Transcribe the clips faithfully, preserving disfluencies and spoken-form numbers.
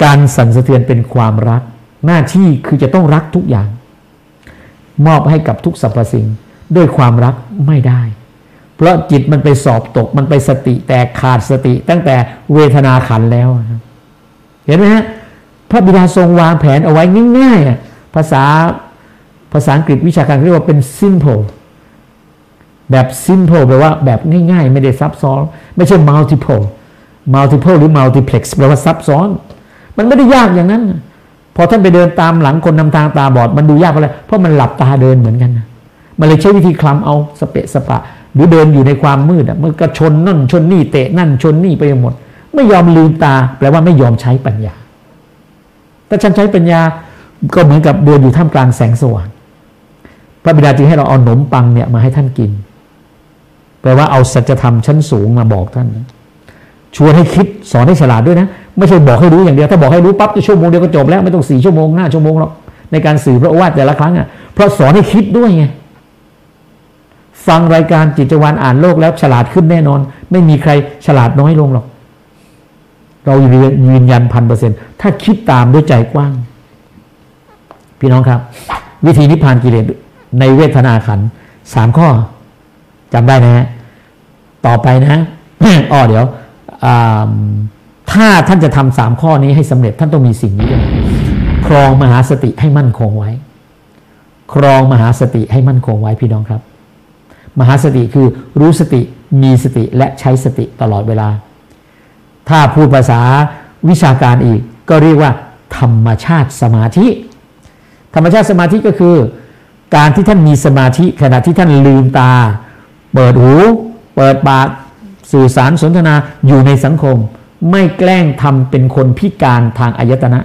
การสั่นสะเทือนเป็นความรักหน้าที่คือจะต้องรักทุกอย่างมอบให้กับทุกสรรพสิ่งด้วยความรักไม่ได้เพราะจิตมันไปสอบตกมันไปสติแตกขาดสติตั้งแต่เวทนาขันแล้วเห็นไหมฮะพระบิดาทรงวางแผนเอาไว้ง่ายๆภาษาภาษาอังกฤษวิชาการเรียกว่าเป็น simple แบบ simple แปลว่าแบบง่ายๆไม่ได้ซับซ้อนไม่ใช่ multiple multiple หรือ multiplex แปลว่าซับซ้อนมันไม่ได้ยากอย่างนั้นพอท่านไปเดินตามหลังคนนำทางตาบอดมันดูยากเพราะอะไรเพราะมันหลับตาเดินเหมือนกันนะมันเลยใช้วิธีคลำเอาสเปะสปะหรือเดินอยู่ในความมืดอ่ะมันก็ชนนั่นชนนี่เตะนั่นชนนี่ไปหมดไม่ยอมลืมตาแปลว่าไม่ยอมใช้ปัญญาถ้าฉันใช้ปัญญาก็เหมือนกับเดินอยู่ท่ามกลางแสงสว่างพระบิดาจึงให้เราเอาขนมปังเนี่ยมาให้ท่านกินแปลว่าเอาสัจธรรมชั้นสูงมาบอกท่านชวนให้คิดสอนให้ฉลาดด้วยนะไม่ใช่บอกให้รู้อย่างเดียวถ้าบอกให้รู้ปั๊บจะชั่วโมงเดียวก็จบแล้วไม่ต้องสี่ชั่วโมงห้าชั่วโมงหรอกในการสื่อพระโอวาทแต่ละครั้งอ่ะเพราะสอนให้คิดด้วยไงฟังรายการจิตวาลอ่านโลกแล้วฉลาดขึ้นแน่นอนไม่มีใครฉลาดน้อยลงหรอกเรายืนยันพันเปอร์เซ็นต์ถ้าคิดตามด้วยใจกว้างพี่น้องครับวิธีนิพพานกิเลสในเวทนาขันธ์สามข้อจำได้นะฮะต่อไปนะอ้อเดี๋ยวถ้าท่านจะทำสามข้อนี้ให้สำเร็จท่านต้องมีสิ่งนี้ด้วยครองมหาสติให้มั่นคงไว้ครองมหาสติให้มั่นคงไว้พี่น้องครับมหาสติคือรู้สติมีสติและใช้สติตลอดเวลาถ้าพูดภาษาวิชาการอีกก็เรียกว่าธรรมชาติสมาธิธรรมชาติสมาธิก็คือการที่ท่านมีสมาธิขณะที่ท่านลืมตาเปิดหูเปิดปากสื่อสารสนทนาอยู่ในสังคมไม่แกล้งทำเป็นคนพิการทางอายตนะ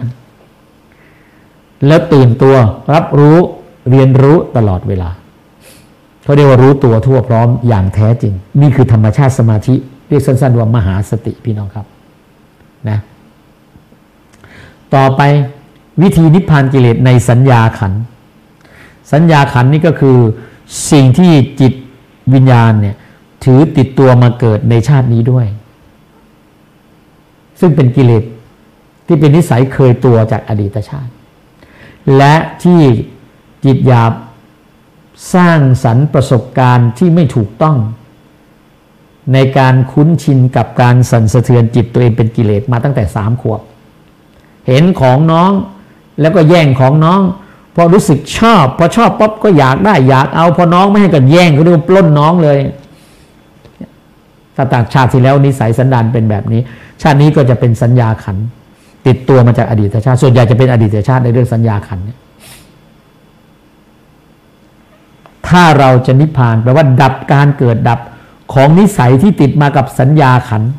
แล้วตื่นตัวรับรู้เรียนรู้ตลอดเวลาเขาเรียกว่ารู้ตัวทั่วพร้อมอย่างแท้จริงนี่คือธรรมชาติสมาธิเรียกสั้นๆว่ามหาสติพี่น้องครับนะต่อไปวิธีนิพพานกิเลสในสัญญาขันธ์สัญญาขันธ์นี่ก็คือสิ่งที่จิตวิญญาณเนี่ยถือติดตัวมาเกิดในชาตินี้ด้วยซึ่งเป็นกิเลสที่เป็นนิสัยเคยตัวจากอดีตชาติและที่จิตหยาบสร้างสรรค์ประสบการณ์ที่ไม่ถูกต้องในการคุ้นชินกับการสั่นสะเทือนจิตตัวเองเป็นกิเลสมาตั้งแต่สามขวบเห็นของน้องแล้วก็แย่งของน้องพอรู้สึกชอบพอชอบปั๊บก็อยากได้อยากเอาพอน้องไม่ให้กันแย่งก็เรียกว่าปล้นน้องเลยถ้าต่างชาติที่แล้วนิสัยสันดานเป็นแบบนี้ชาตินี้ก็จะเป็นสัญญาขันธ์ติดตัวมาจากอดีตชาติส่วนใหญ่จะเป็นอดีตชาติในเรื่องสัญญาขันธ์เนี่ยถ้าเราจะนิพพานแปลว่าดับการเกิดดับของนิสัยที่ติดมากับสัญญาขันธ์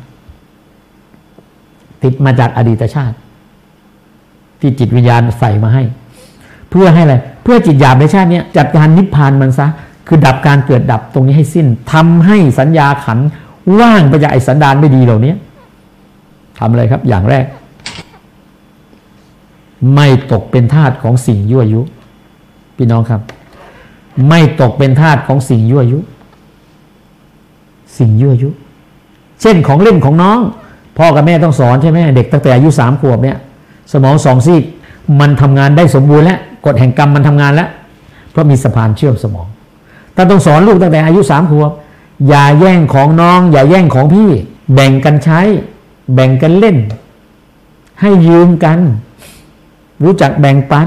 ติดมาจากอดีตชาติที่จิตวิญญาณใส่มาให้เพื่อให้อะไรเพื่อจิตหยาบในชาตินี้จัดการนิพพานมันซะคือดับการเกิดดับตรงนี้ให้สิ้นทำให้สัญญาขันธ์ว่างไปจากไอ้สันดานไม่ดีเหล่านี้ทำอะไรครับอย่างแรกไม่ตกเป็นทาสของสิ่งยั่วยุพี่น้องครับไม่ตกเป็นทาสของสิ่งยั่วยุสิ่งยั่วยุเช่นของเล่นของน้องพ่อกับแม่ต้องสอนใช่ไหมเด็กตั้งแต่อายุสามขวบเนี่ยสมองสองซีกมันทำงานได้สมบูรณ์แล้วกฎแห่งกรรมมันทำงานแล้วเพราะมีสะพานเชื่อมสมองท่านต้องสอนลูกตั้งแต่อายุสามขวบอย่าแย่งของน้องอย่าแย่งของพี่แบ่งกันใช้แบ่งกันเล่นให้ยืมกันรู้จักแบ่งปัน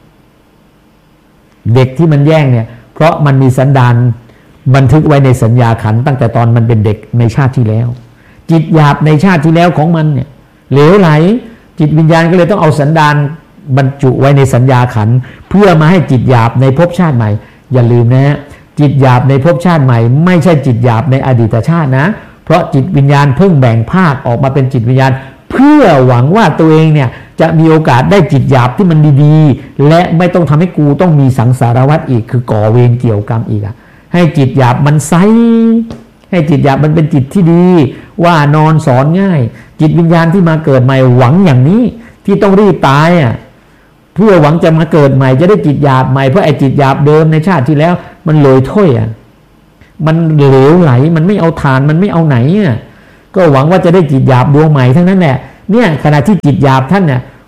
เด็กที่มันแย่งเนี่ยเพราะมันมีสันดานบันทึกไว้ในสัญญาขันธ์ตั้งแต่ตอนมันเป็นเด็กในชาติที่แล้วจิตหยาบในชาติที่แล้วของมันเนี่ยเหลวไหลจิตวิญญาณก็เลยต้องเอาสันดานบรรจุไว้ในสัญญาขันธ์เพื่อมาให้จิตหยาบในภพชาติใหม่อย่าลืมนะฮะจิตหยาบในภพชาติใหม่ไม่ใช่จิตหยาบในอดีตชาตินะเพราะจิตวิญญาณเพิ่งแบ่งภาคออกมาเป็นจิตวิญญาณเพื่อหวังว่าตัวเองเนี่ยจะมีโอกาสได้จิตหยาบที่มันดีๆและไม่ต้องทำให้กูต้องมีสังสารวัฏอีกคือก่อเวรเกี่ยวกรรมอีกอะให้จิตหยาบมันใสให้จิตหยาบมันเป็นจิตที่ดีว่านอนสอนง่ายจิตวิญญาณที่มาเกิดใหม่หวังอย่างนี้ที่ต้องรีบตายอ่ะเพื่อหวังจะมาเกิดใหม่จะได้จิตหยาบใหม่เพราะไอ้จิตหยาบเดิมในชาติที่แล้วมันเลยถ้วยอ่ะมันเหลวไหลมันไม่เอาทานมันไม่เอาไหนอ่ะก็หวังว่าจะได้จิตหยาบดวงใหม่ทั้งนั้นแหละเนี่ยขณะที่จิตหยาบท่านเนี่ย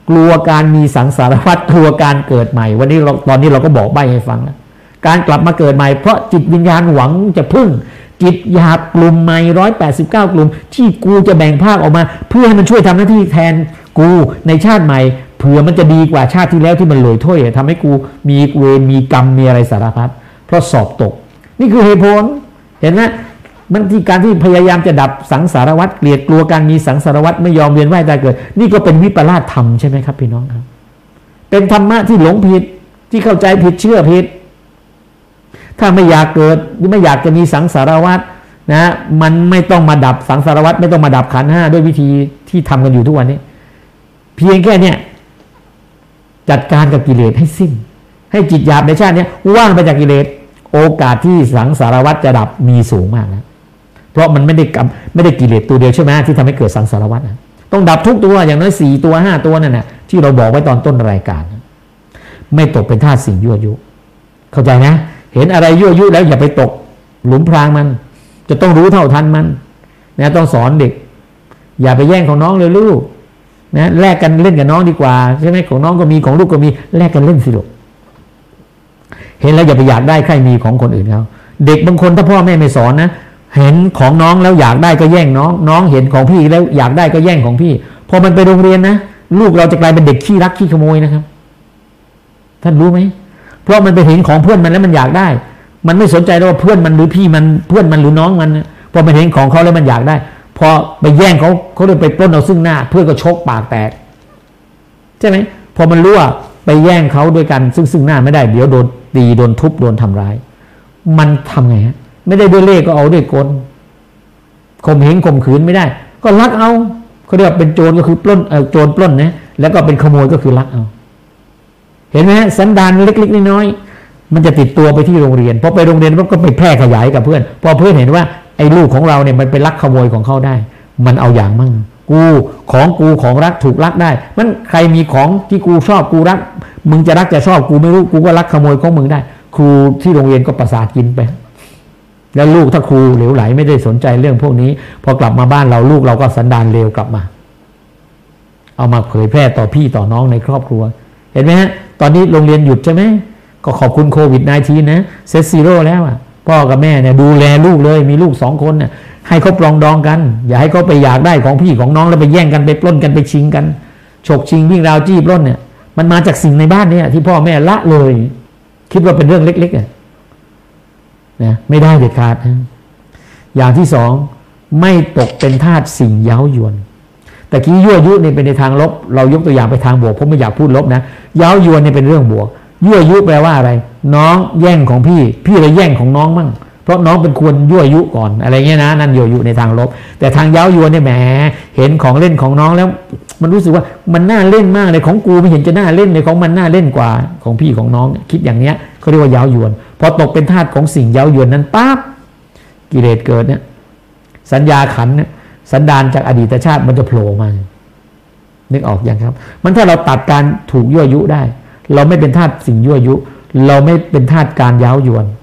กลัวการมีสังสารวัฏกลัวการเกิดใหม่วันนี้เราตอนนี้เราก็บอกใบ้ให้ฟังแล้วการกลับมาเกิดใหม่เพราะจิตวิญญาณหวังจะพึ่งจิตหยาบกลุ่มใหม่ร้อยแปดสิบเก้ากลุ่มที่กูจะแบ่งภาคออกมาเพื่อให้มันช่วยทำหน้าที่แทนกูในชาติใหม่เผื่อมันจะดีกว่าชาติที่แล้วที่มันลอยถ้วยทำให้กูมีเวรมีกรรมมีอะไรสารพัดเพราะสอบตกนี่คือเหตุผลเห็นไหมมันที่การที่พยายามจะดับสังสารวัฏเกลียดกลัวการมีสังสารวัฏไม่ยอมเวียนว่ายตายเกิดนี่ก็เป็นวิปลาสธรรมใช่ไหมครับพี่น้องครับเป็นธรรมะที่หลงผิดที่เข้าใจผิดเชื่อผิดถ้าไม่อยากเกิดหรือไม่อยากจะมีสังสารวัฏนะมันไม่ต้องมาดับสังสารวัฏไม่ต้องมาดับขันธ์ห้าด้วยวิธีที่ทำกันอยู่ทุกวันนี้เพียงแค่เนี้ยจัดการกับกิเลสให้สิ้นให้จิตหยาบในชาตินี้ว่างไปจากกิเลสโอกาสที่สังสารวัฏจะดับมีสูงมากนะเพราะมันไม่ได้กรรมไม่ได้กิเลสตัวเดียวใช่ไหมที่ทำให้เกิดสังสารวัฏนะต้องดับทุกตัวอย่างน้อยสี่ตัวห้าตัวนั่นนะที่เราบอกไว้ตอนต้นรายการไม่ตกเป็นทาสสิ่งยั่วยุเข้าใจนะเห็นอะไรยั่วยุแล้วอย่าไปตกหลุมพรางมันจะต้องรู้เท่าทันมันนะต้องสอนเด็กอย่าไปแย่งของน้องเลยลูกนะแลกกันเล่นกับน้องดีกว่าใช่ไหมของน้องก็มีของลูกก็มีแลกกันเล่นสิลูกเห็นแล้วอย่าไปอยากได้ใครมีของคนอื่นเขาเด็กบางคนถ้าพ่อแม่ไม่สอนนะเห็นของน้องแล้วอยากได้ก็แย่งน้องน้องเห็นของพี่แล้วอยากได้ก็แย่งของพี่พอมันไปโรงเรียนนะลูกเราจะกลายเป็นเด็กขี้รักขี้ขโมยนะครับท่านรู้ไหมเพราะมันไปเห็นของเพื่อนมันแล้วมันอยากได้มันไม่สนใจว่าเพื่อนมันหรือพี่มันเพื่อนมันหรือน้องมันพอมันเห็นของเขาแล้วมันอยากได้พอไปแย่งเขาเขาเลยไปปล้นเอาซึ่งหน้าเพื่อนก็ชกปากแตกใช่ไหมพอมันรู้ว่าไปแย่งเขาด้วยกันซึ่งซึ่งหน้าไม่ได้เดี๋ยวโดนตีโดนทุบโดนทำร้ายมันทำไงฮะไม่ได้ด้วยเล่ห์ก็เอาด้วยกลข่มเหงข่มขืนไม่ได้ก็ลักเอาเขาเรียกว่าเป็นโจรก็คือปล้นเออโจรปล้นนะแล้วก็เป็นขโมยก็คือลักเอาเห็นไหมฮะสันดานเล็กๆน้อยๆมันจะติดตัวไปที่โรงเรียนพอไปโรงเรียนก็ไปแพร่ขยายกับเพื่อนพอเพื่อนเห็นว่าไอ้ลูกของเราเนี่ยมันไปลักขโมยของเขาได้มันเอาอย่างมั่งกูของกูของรักถูกลักได้มันใครมีของที่กูชอบกูรักมึงจะรักจะชอบกูไม่รู้กูก็ลักขโมยของมึงได้ครูที่โรงเรียนก็ประสาทกินไปแล้วลูกถ้าครูเหลวไหลไม่ได้สนใจเรื่องพวกนี้พอกลับมาบ้านเราลูกเราก็สันดานเลวกลับมาเอามาเผยแพร่ต่อพี่ต่อน้องในครอบครัวเห็นไหมฮะตอนนี้โรงเรียนหยุดใช่ไหมก็ขอบคุณโควิด สิบเก้า นะเซตซีโร่แล้วอ่ะพ่อกับแม่เนี่ยดูแลลูกเลยมีลูกสองคนเนี่ยให้เขาปรองดองกันอย่าให้เขาไปอยากได้ของพี่ของน้องแล้วไปแย่งกันไปปล้นกันไปชิงกันฉกชิงวิ่งราวจี้ปล้นเนี่ยมันมาจากสิ่งในบ้านเนี่ยที่พ่อแม่ละเลยคิดว่าเป็นเรื่องเล็กๆอ่ะนะไม่ได้เด็ดขาดนะอย่างที่สองไม่ตกเป็นทาสสิ่งเย้ายวนแต่กี้ยั่วยุเนี่ยเป็นในทางลบเรายกตัวอย่างไปทางบวกผมไม่อยากพูดลบนะเย้ายวนเนี่ยเป็นเรื่องบวกยั่วยุแปลว่าอะไรน้องแย่งของพี่พี่เลยแย่งของน้องมั่งเพราะน้องเป็นควรยั่วยุก่อนอะไรเงี้ยนะนั่นยั่วยุในทางลบแต่ทางเย้ายวนเนี่ยแหมเห็นของเล่นของน้องแล้วมันรู้สึกว่ามันน่าเล่นมากเลยของกูไม่เห็นจะน่าเล่นเลยของมันน่าเล่นกว่าของพี่ของน้องคิดอย่างเนี้ยเขาเรียกว่าเย้ายวนพอตกเป็นทาสของสิ่งเย้ายวนนั้นปั๊บกิเลสเกิดเนี่ยสัญญาขันเนี่ยสันดานจากอดีตชาติมันจะโผล่มานึกออกอย่างครับมันถ้าเราตัดการถูกยั่วยุได้เราไม่เป็นทาสสิ่งยั่วยุเราไม่เป็นทาสการเย้ายวน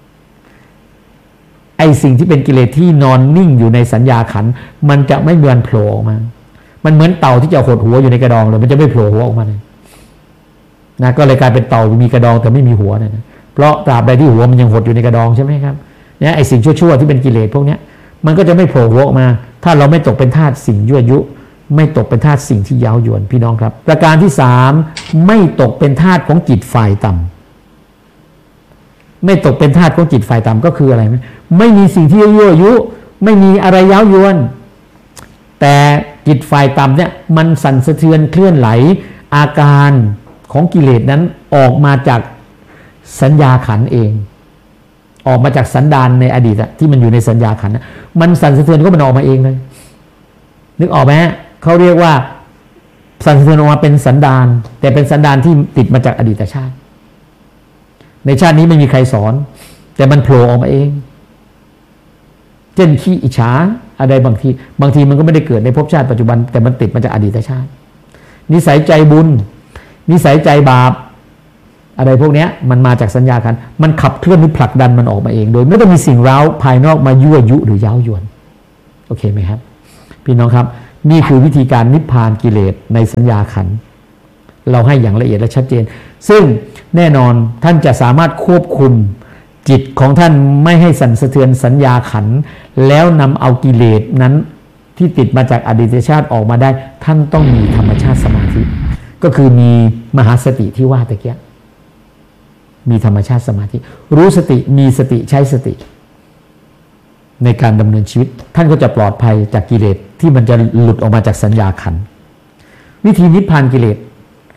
ไอสิ่งที่เป็นกิเลสที่นอนนิ่งอยู่ในสัญญาขันมันจะไม่เบือนโผล่ออกมามันเหมือนเต่าที่จะหดหัวอยู่ในกระดองเลยมันจะไม่โผล่หัวออกมาเลยนะก็เลยกลายเป็นเต่ามีกระดองแต่ไม่มีหัวเนี่ยนะเพราะตราบใดที่หัวมันยังหดอยู่ในกระดองใช่ไหมครับเนี่ยไอสิ่งชั่วๆที่เป็นกิเลสพวกนี้มันก็จะไม่โผล่หัวออกมาถ้าเราไม่ตกเป็นทาสสิ่งยั่วยุไม่ตกเป็นทาสสิ่งที่เย้ายวนพี่น้องครับประการที่สามไม่ตกเป็นทาสของจิตฝ่ายต่ำไม่ตกเป็นทาสของจิตฝ่ายต่ำก็คืออะไรไหมไม่มีสิ่งที่ยั่วยุไม่มีอะไรเย้ายวนแต่จิตฝ่ายต่ำเนี่ยมันสั่นสะเทือนเคลื่อนไหลอาการของกิเลสนั้นออกมาจากสัญญาขันเองออกมาจากสันดานในอดีตที่มันอยู่ในสัญญาขันมันสั่นสะเทือนก็มันออกมาเองเลยนึกออกไหมเขาเรียกว่าสั่นสะเทือนออกมาเป็นสันดานแต่เป็นสันดานที่ติดมาจากอดีตชาติในชาตินี้ไม่มีใครสอนแต่มันโผล่ออกมาเองเช่นขี้อิจฉาอะไรบางทีบางทีมันก็ไม่ได้เกิดในภพชาติปัจจุบันแต่มันติดมาจากอดีตชาตินิสัยใจบุญนิสัยใจบาปอะไรพวกนี้มันมาจากสัญญาขันมันขับเคลื่อนหรือผลักดันมันออกมาเองโดยไม่ต้องมีสิ่งเร้าภายนอกมายั่วยุหรือเย้ายวนโอเคไหมครับพี่น้องครับนี่คือวิธีการนิพพานกิเลสในสัญญาขันเราให้อย่างละเอียดและชัดเจนซึ่งแน่นอนท่านจะสามารถควบคุมจิตของท่านไม่ให้สั่นสะเทือนสัญญาขันแล้วนำเอากิเลสนั้นที่ติดมาจากอดีตชาติออกมาได้ท่านต้องมีธรรมชาติสมาธิก็คือมีมหาสติที่ว่าตะเกียมีธรรมชาติสมาธิรู้สติมีสติใช้สติในการดำเนินชีวิตท่านก็จะปลอดภัยจากกิเลสที่มันจะหลุดออกมาจากสัญญาขันวิธีนิพพานกิเลส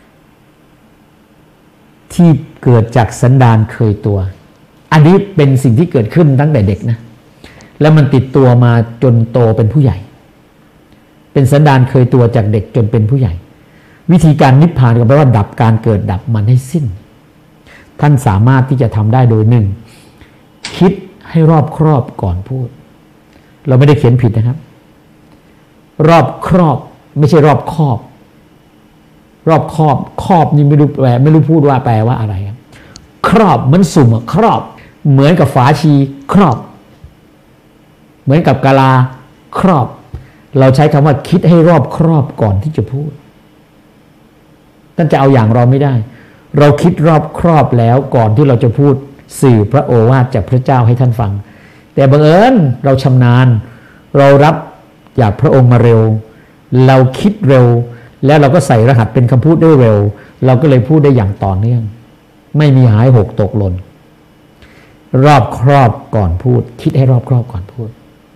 ที่เกิดจากสันดานเคยตัวอันนี้เป็นสิ่งที่เกิดขึ้นตั้งแต่เด็กนะแล้วมันติดตัวมาจนโตเป็นผู้ใหญ่เป็นสันดานเคยตัวจากเด็กจนเป็นผู้ใหญ่วิธีการนิพพานก็แปลว่าดับการเกิดดับมันให้สิ้นท่านสามารถที่จะทำได้โดยหนึ่งคิดให้รอบครอบก่อนพูดเราไม่ได้เขียนผิดนะครับรอบครอบไม่ใช่รอบครอบรอบครอบครอบนี่ไม่รู้แปลไม่รู้พูดว่าแปลว่าอะไรครับครอบเหมือนสุ่มครอบเหมือนกับฝาชีครอบเหมือนกับกะลาครอบเราใช้คำว่าคิดให้รอบครอบก่อนที่จะพูดท่านจะเอาอย่างเราไม่ได้เราคิดรอบครอบแล้วก่อนที่เราจะพูดสื่อพระโอวาทจากพระเจ้าให้ท่านฟังแต่บังเอิญเราชำนาญเรารับจากพระองค์มาเร็วเราคิดเร็วแล้วเราก็ใส่รหัสเป็นคำพูดได้เร็วเราก็เลยพูดได้อย่างต่อเนื่องไม่มีหายหกตกหล่นรอบครอบก่อนพูดคิดให้รอบครอบก่อนพูด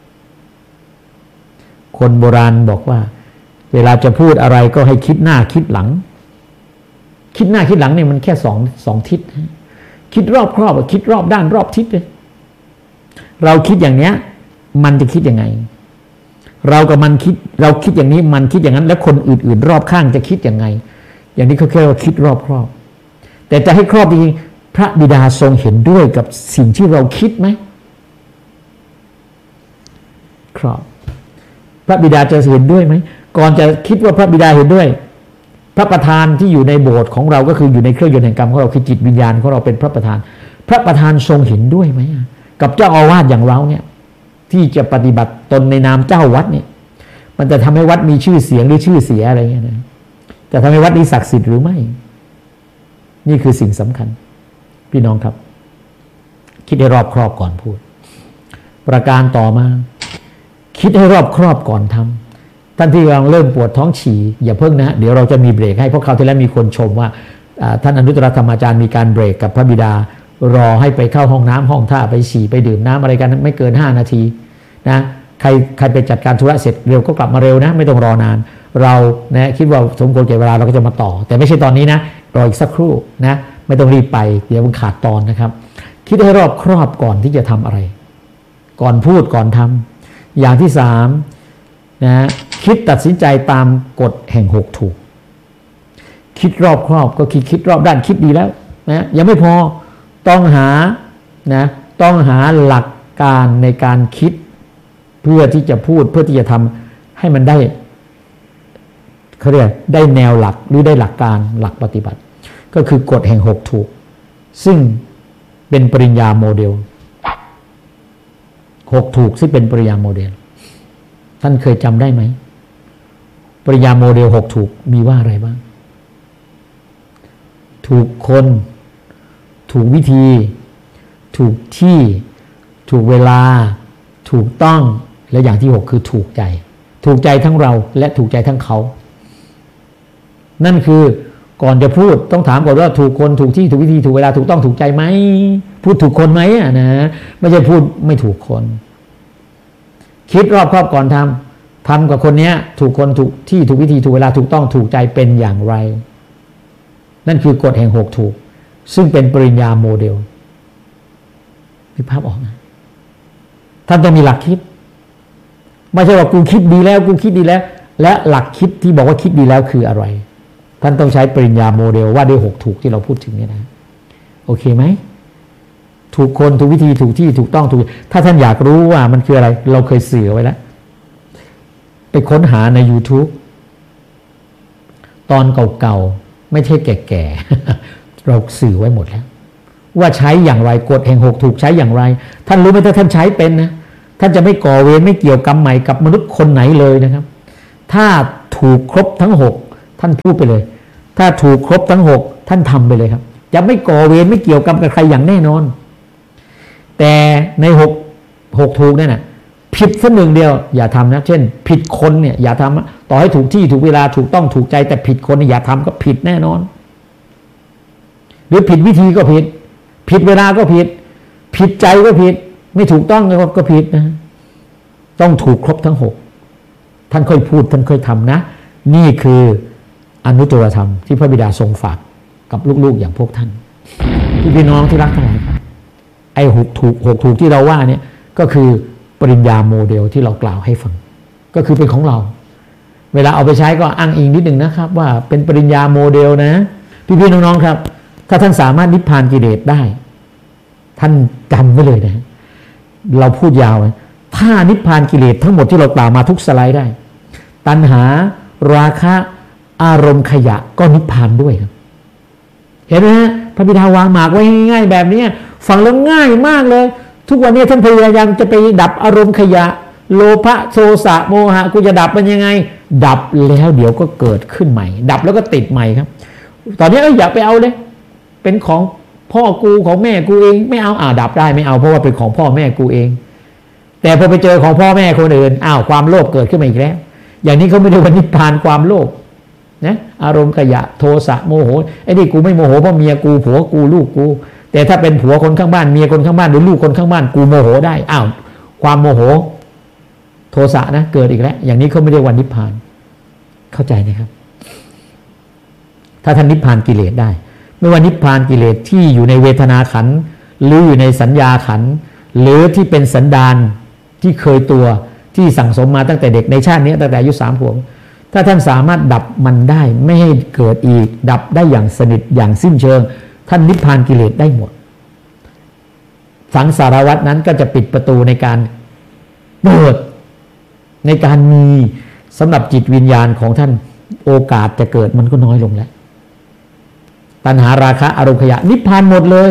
คนโบราณบอกว่าเวลาจะพูดอะไรก็ให้คิดหน้าคิดหลังคิดหน้าคิดหลังเนี่ยมันแค่สองสองทิศคิดรอบครอบคิดรอบด้านรอบทิศเลยเราคิดอย่างเนี้ยมันจะคิดยังไงเรากับมันคิดเราคิดอย่างนี้มันคิดอย่างนั้นแล้วคนอื่นๆรอบข้างจะคิดยังไงอย่างนี้เขาแค่ว่าคิดรอบครอบแต่จะให้ครอบจริงๆพระบิดาทรงเห็นด้วยกับสิ่งที่เราคิดไหมครอบพระบิดาจะเห็นด้วยไหมก่อนจะคิดว่าพระบิดาเห็นด้วยพระประธานที่อยู่ในโบสถ์ของเราก็คืออยู่ในเครื่องยนต์แห่งกรรมของเราคือจิตวิญญาณของเราเป็นพระประธานพระประธานทรงเห็นด้วยไหมกับเจ้าอาวาสอย่างเราเนี่ยที่จะปฏิบัติตนในนามเจ้าวัดเนี่ยมันจะทำให้วัดมีชื่อเสียงหรือชื่อเสียอะไรเงี้ยนะจะทำให้วัดนี้ศักดิ์สิทธิ์หรือไม่นี่คือสิ่งสำคัญพี่น้องครับคิดให้รอบครอบก่อนพูดประการต่อมาคิดให้รอบครอบก่อนทำท่านที่กำลังเริ่มปวดท้องฉี่อย่าเพิ่งนะเดี๋ยวเราจะมีเบรกให้เพราะคราวที่แล้วมีคนชมว่าท่านอนุตตรธรรมาจารย์มีการเบรกกับพระบิดารอให้ไปเข้าห้องน้ำห้องท่าไปฉี่ไปดื่มน้ำอะไรกันไม่เกินห้านาทีนะใครใครไปจัดการธุระเสร็จเร็วก็กลับมาเร็วนะไม่ต้องรอนานเรานะคิดว่าสมควรแก่เวลาเราก็จะมาต่อแต่ไม่ใช่ตอนนี้นะรออีกสักครู่นะไม่ต้องรีบไปเดี๋ยวมันขาดตอนนะครับคิดให้รอบครอบก่อนที่จะทำอะไรก่อนพูดก่อนทำอย่างที่สามนะคิดตัดสินใจตามกฎแห่งหกถูกคิดรอบครอบก็คิดคิดรอบด้านคิดดีแล้วนะยังไม่พอต้องหานะต้องหาหลักการในการคิดเพื่อที่จะพูดเพื่อที่จะทำให้มันได้เขาเรียกได้แนวหลักหรือได้หลักการหลักปฏิบัติก็คือกฎแห่งหกถูกซึ่งเป็นปริญญาโมเดลหกถูกซึ่งเป็นปริญญาโมเดลท่านเคยจำได้ไหมปริญญาโมเดลหกถูกมีว่าอะไรบ้างถูกคนถูกวิธีถูกที่ถูกเวลาถูกต้องและอย่างที่หกคือถูกใจถูกใจทั้งเราและถูกใจทั้งเขานั่นคือก่อนจะพูดต้องถามก่อนว่าถูกคนถูกที่ถูกวิธีถูกเวลาถูกต้องถูกใจไหมพูดถูกคนไหมอ่ะนะไม่ใช่พูดไม่ถูกคนคิดรอบครอบก่อนทำทำกับคนนี้ถูกคนถูกที่ถูกวิธีถูกเวลาถูกต้องถูกใจเป็นอย่างไรนั่นคือกฎแห่งหกถูกซึ่งเป็นปริญญาโมเดลมีภาพออกนะท่านต้องมีหลักคิดไม่ใช่ว่ากูคิดดีแล้วกูคิดดีแล้วและหลักคิดที่บอกว่าคิดดีแล้วคืออะไรท่านต้องใช้ปริญญาโมเดลว่าด้วยหกถูกที่เราพูดถึงเนี่ยนะโอเคไหมถูกคนถูกวิธีถูกที่ถูกต้องถูกถ้าท่านอยากรู้ว่ามันคืออะไรเราเคยสื่อไว้แล้วไปค้นหาใน YouTube ตอนเก่าๆไม่ใช่แก่ๆเราสื่อไว้หมดแล้วว่าใช้อย่างไรกฎแห่งหกถูกใช้อย่างไรท่านรู้ไหมถ้าท่านใช้เป็นนะท่านจะไม่ก่อเวรไม่เกี่ยวกรรมใหม่กับมนุษย์คนไหนเลยนะครับถ้าถูกครบทั้งหกท่านพูดไปเลยถ้าถูกครบทั้งหกท่านทำไปเลยครับจะไม่ก่อเวรไม่เกี่ยวกับใครอย่างแน่นอนแต่ในหกหกถูกนั่นน่ะผิดสักหนึ่งเดียวอย่าทำนะเช่นผิดคนเนี่ยอย่าทำต่อให้ถูกที่ถูกเวลาถูกต้องถูกใจแต่ผิดคนอย่าทำก็ผิดแน่นอนหรือผิดวิธีก็ผิดผิดเวลาก็ผิดผิดใจก็ผิดไม่ถูกต้องก็ผิดนะต้องถูกครบทั้งหกท่านค่อยพูดท่านค่อยทำนะนี่คืออนุตตรธรรมที่พระบิดาทรงฝากกับลูกๆอย่างพวกท่านพี่พี่น้องที่รักทั้งหลายครับไอ้หกถูกหกถูกที่เราว่าเนี่ยก็คือปริญญาโมเดลที่เรากล่าวให้ฟังก็คือเป็นของเราเวลาเอาไปใช้ก็อ้างอิงนิดหนึ่งนะครับว่าเป็นปริญญาโมเดลนะพี่พี่น้องๆครับถ้าท่านสามารถนิพพานกิเลสได้ท่านจำไว้เลยนะเราพูดยาวเลยถ้านิพพานกิเลสทั้งหมดที่เรากล่าวมาทุกสไลด์ได้ตัณหาราคะอารมณ์ขยะก็นิพพานด้วยครับเห็นไหมฮะพระบิดาวางหมากไว้ง่ายๆแบบนี้ฟังแล้วง่ายมากเลยทุกวันนี้ท่านพยายามจะไปดับอารมณ์ขยะโลภะโทสะโมหะกูจะดับมันยังไงดับแล้วเดี๋ยวก็เกิดขึ้นใหม่ดับแล้วก็ติดใหม่ครับตอนนี้เอ้ยอย่าไปเอาเลยเป็นของพ่อกูของแม่กูเองไม่เอาอ่าดับได้ไม่เอาเพราะว่าเป็นของพ่อแม่กูเองแต่พอไปเจอของพ่อแม่คนอื่นอ้าวความโลภเกิดขึ้นมาอีกแล้วอย่างนี้เขาไม่ได้วันนิพพานความโลภนะอารมณ์ขยะโทสะโมโหไอ้นี่กูไม่โมโหเพราะเมียกูผัวกูลูกกูแต่ถ้าเป็นผัวคนข้างบ้านเมียคนข้างบ้านหรือลูกคนข้างบ้านกูโมโหได้อ้าวความโมโหโทสะนะเกิดอีกแล้วอย่างนี้เขาไม่ได้วันนิพพานเข้าใจนะครับถ้าท่านนิพพานกิเลสได้ไม่ว่านิพพานกิเลสที่อยู่ในเวทนาขันธ์หรืออยู่ในสัญญาขันธ์หรือที่เป็นสันดานที่เคยตัวที่สั่งสมมาตั้งแต่เด็กในชาตินี้ตั้งแต่อายุสามขวบถ้าท่านสามารถดับมันได้ไม่ให้เกิดอีกดับได้อย่างสนิทอย่างสิ้นเชิงท่านนิพพานกิเลสได้หมดสังสารวัฏนั้นก็จะปิดประตูในการเปิดในการมีสำหรับจิตวิญญาณของท่านโอกาสจะเกิดมันก็น้อยลงแล้วตัณหาราคะอารมณ์ขยะนิพพานหมดเลย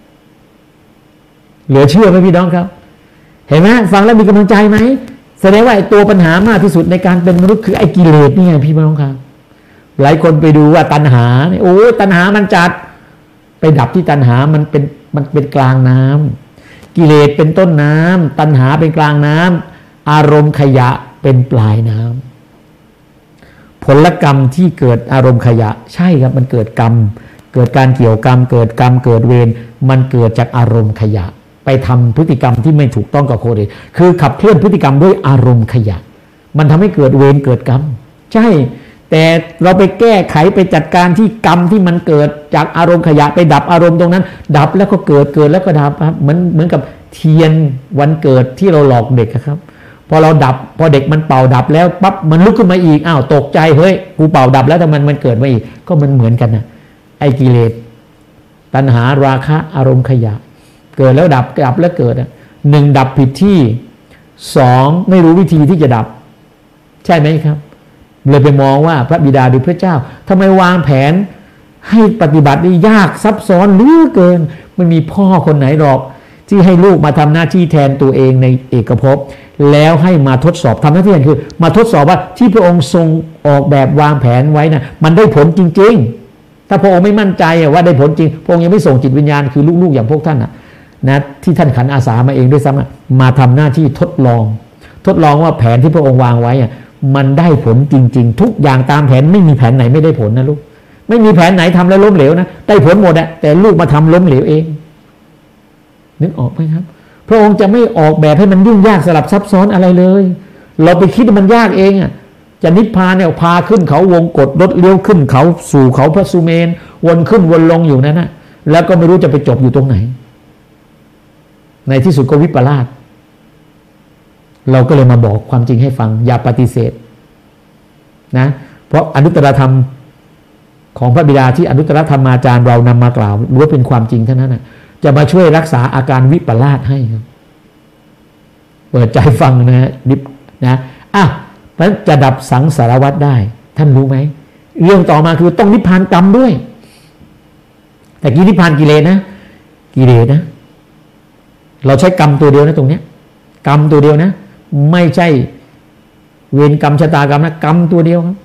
เหลือเชื่อไหมพี่น้องครับเห็นไหมฟังแล้วมีกำลังใจไหมแสดงว่าไอ้ตัวปัญหามากที่สุดในการเป็นมนุษย์คือไอ้กิเลสนี่ไงพี่น้องครับหลายคนไปดูว่าตัณหาเนี่ยโอ้ตัณหามันจัดไปดับที่ตัณหามันเป็นมันเป็นกลางน้ำกิเลสเป็นต้นน้ำตัณหาเป็นกลางน้ำอารมณ์ขยะเป็นปลายน้ำผลกรรมที่เกิดอารมณ์ขยะใช่ครับมันเกิดกรรมเกิดการเกี่ยวกรรมเกิดกรรมเกิดเวรมันเกิดจากอารมณ์ขยะไปทำพฤติกรรมที่ไม่ถูกต้องกับคนอื่นคือขับเคลื่อนพฤติกรรมด้วยอารมณ์ขยะมันทำให้เกิดเวรเกิดกรรมใช่แต่เราไปแก้ไขไปจัดการที่กรรมที่มันเกิดจากอารมณ์ขยะไปดับอารมณ์ตรงนั้นดับแล้วก็เกิดเกิดแล้วก็ดับครับเหมือนเหมือนกับเทียนวันเกิดที่เราหลอกเด็กครับพอเราดับพอเด็กมันเป่าดับแล้วปั๊บมันลุกขึ้นมาอีกอ้าวตกใจเฮ้ยกูเป่าดับแล้วแต่มันมันเกิดมาอีกก็มันเหมือนกันนะไอ้กิเลสตัณหาราคะอารมณ์ขยะเกิดแล้วดับดับแล้วเกิดหนึ่งดับผิดที่สองไม่รู้วิธีที่จะดับใช่ไหมครับเลยไปมองว่าพระบิดาหรือพระเจ้าทำไมวางแผนให้ปฏิบัติได้ยากซับซ้อนเหลือเกินไม่มีพ่อคนไหนหรอกที่ให้ลูกมาทำหน้าที่แทนตัวเองในเอกภพแล้วให้มาทดสอบทำหน้าที่นั่นคือมาทดสอบว่าที่พระองค์ทรงออกแบบวางแผนไว้นะมันได้ผลจริงๆถ้าพระองค์ไม่มั่นใจว่าได้ผลจริงพระองค์ยังไม่ส่งจิตวิญญาณคือลูกๆอย่างพวกท่านนะนะที่ท่านขันอาสามาเองด้วยซ้ำมาทำหน้าที่ทดลองทดลองว่าแผนที่พระองค์วางไว้อ่ะมันได้ผลจริงๆทุกอย่างตามแผนไม่มีแผนไหนไม่ได้ผลนะลูกไม่มีแผนไหนทำแล้วล้มเหลวนะได้ผลหมดอะแต่ลูกมาทำล้มเหลวเองนึกออกไหมครับพระองค์จะไม่ออกแบบให้มันยุ่งยากสลับซับซ้อนอะไรเลยเราไปคิดว่ามันยากเองอ่ะจะนิพพานเนี่ยพาขึ้นเขาวงกฏรถเลี้ยวขึ้นเขาสู่เขาพระสุเมนวนขึ้นวนลงอยู่นั่นนะแล้วก็ไม่รู้จะไปจบอยู่ตรงไหนในที่สุดก็วิปลาสเราก็เลยมาบอกความจริงให้ฟังอย่าปฏิเสธนะเพราะอนุตตรธรรมของพระบิดาที่อนุตตรธรรมาจารย์เรานำมากล่าวรู้ว่าเป็นความจริงเท่านั้นนะจะมาช่วยรักษาอาการวิปลาสให้ครับเปิดใจฟังนะนิบนะอ่ะเพราะจะดับสังสารวัฏได้ท่านรู้ไหมเรื่องต่อมาคือต้องนิพพานกรรมด้วยแต่กี้นิพพานกิเลสนะกิเลสนะเราใช้กรรมตัวเดียวนะตรงเนี้ยกรรมตัวเดียวนะไม่ใช่เวรกรรมชะตากรรมนะกรรมตัวเดียวครับ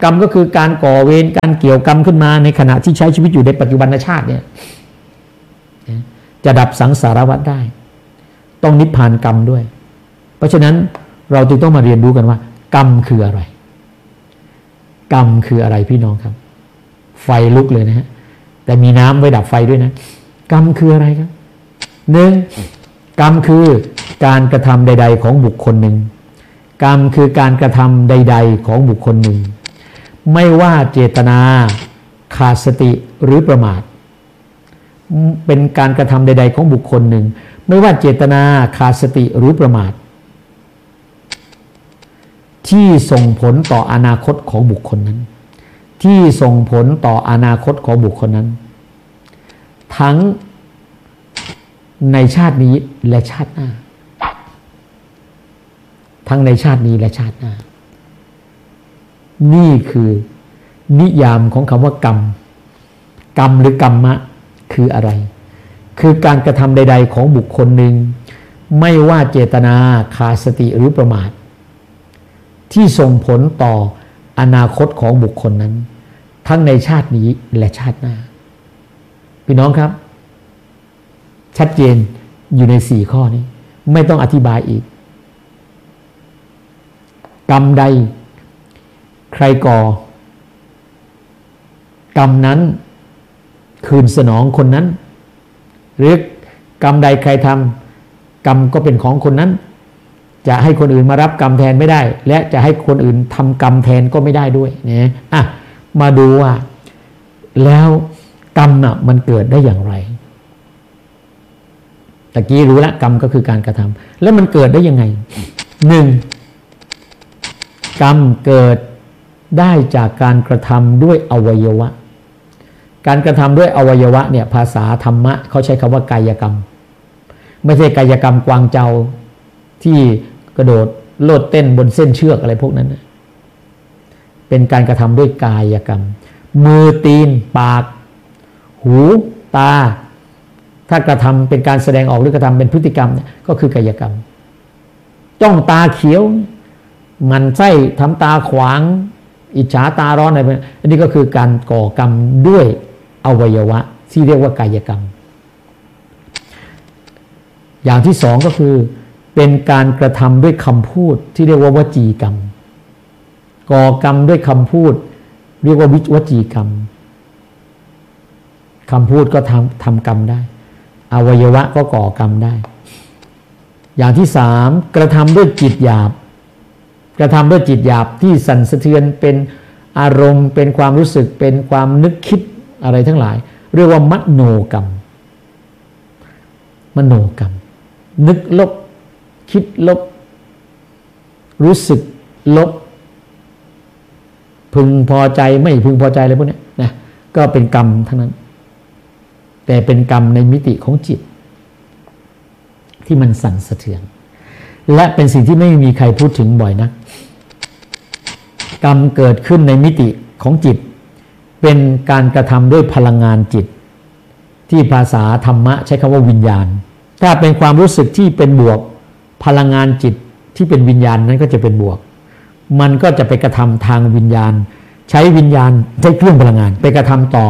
กรรมก็คือการก่อเวรการเกี่ยวกรรมขึ้นมาในขณะที่ใช้ชีวิตอยู่ในปัจจุบันชาติเนี่ยจะดับสังสารวัฏได้ต้องนิพพานกรรมด้วยเพราะฉะนั้นเราจึงต้องมาเรียนรู้กันว่ากรรมคืออะไรกรรมคืออะไรพี่น้องครับไฟลุกเลยนะฮะแต่มีน้ำไว้ดับไฟด้วยนะกรรมคืออะไรครับหนึ่งกรรมคือการกระทำใดๆของบุคคลหนึ่งกรรมคือการกระทำใดๆของบุคคลหนึ่งไม่ว่าเจตนาขาดสติหรือประมาทเป็นการกระทำใดๆของบุคคลหนึ่งไม่ว่าเจตนาขาดสติหรือประมาทที่ส่งผลต่ออนาคตของบุคคลนั้นที่ส่งผลต่ออนาคตของบุคคลนั้นทั้งในชาตินี้และชาติหน้าทั้งในชาตินี้และชาติหน้านี่คือนิยามของคำว่ากรรมกรรมหรือกรรมะคืออะไรคือการกระทำใดๆของบุคคลหนึ่งไม่ว่าเจตนาขาดสติหรือประมาทที่ส่งผลต่ออนาคตของบุคคลนั้นทั้งในชาตินี้และชาติหน้าพี่น้องครับชัดเจนอยู่ในสี่ข้อนี้ไม่ต้องอธิบายอีกกรรมใดใครก่อกรรมนั้นคืนสนองคนนั้นหรือกรรมใดใครทำกรรมก็เป็นของคนนั้นจะให้คนอื่นมารับกรรมแทนไม่ได้และจะให้คนอื่นทำกรรมแทนก็ไม่ได้ด้วยนะอ่ะมาดูว่าแล้วกรรมน่ะมันเกิดได้อย่างไรตะกี้รู้แล้วกรรมก็คือการกระทำแล้วมันเกิดได้ยังไงหนึ่งกรรมเกิดได้จากการกระทำด้วยอวัยวะการกระทำด้วยอวัยวะเนี่ยภาษาธรรมะเขาใช้คำว่ากายกรรมไม่ใช่กายกรรมกวางเจาที่กระโดดโลดเต้นบนเส้นเชือกอะไรพวกนั้นนะเป็นการกระทำด้วยกายกรรมมือตีนปากหูตาถ้ากระทำเป็นการแสดงออกหรือกระทำเป็นพฤติกรรมเนี่ยก็คือกายกรรมจ้องตาเขียวมันไส้ทำตาขวางอิจฉาตาร้อนอะไรพวกนี้อันนี้ก็คือการก่อกรรมด้วยอวัยวะที่เรียกว่ากายกรรมอย่างที่สองก็คือเป็นการกระทำด้วยคำพูดที่เรียกว่าวจีกรรมก่อกรรมด้วยคำพูดเรียกว่าวจีกรรมคำพูดก็ทำทำกรรมได้อวัยวะก็ก่อกรรมได้อย่างที่สามกระทำด้วยจิตหยาบกระทำด้วยจิตหยาบที่สั่นสะเทือนเป็นอารมณ์เป็นความรู้สึกเป็นความนึกคิดอะไรทั้งหลายเรียกว่ามโนกรรมมโนกรรมนึกลบคิดลบรู้สึกลบพึงพอใจไม่พึงพอใจอะไรพวกนี้นะก็เป็นกรรมทั้งนั้นแต่เป็นกรรมในมิติของจิตที่มันสั่นสะเทือนและเป็นสิ่งที่ไม่มีใครพูดถึงบ่อยนักกรรมเกิดขึ้นในมิติของจิตเป็นการกระทำด้วยพลังงานจิตที่ภาษาธรรมะใช้คำว่าวิญญาณถ้าเป็นความรู้สึกที่เป็นบวกพลังงานจิตที่เป็นวิญญาณนั้นก็จะเป็นบวกมันก็จะไปกระทำทางวิญญาณใช้วิญญาณใช้เครื่องพลังงานไปกระทำต่อ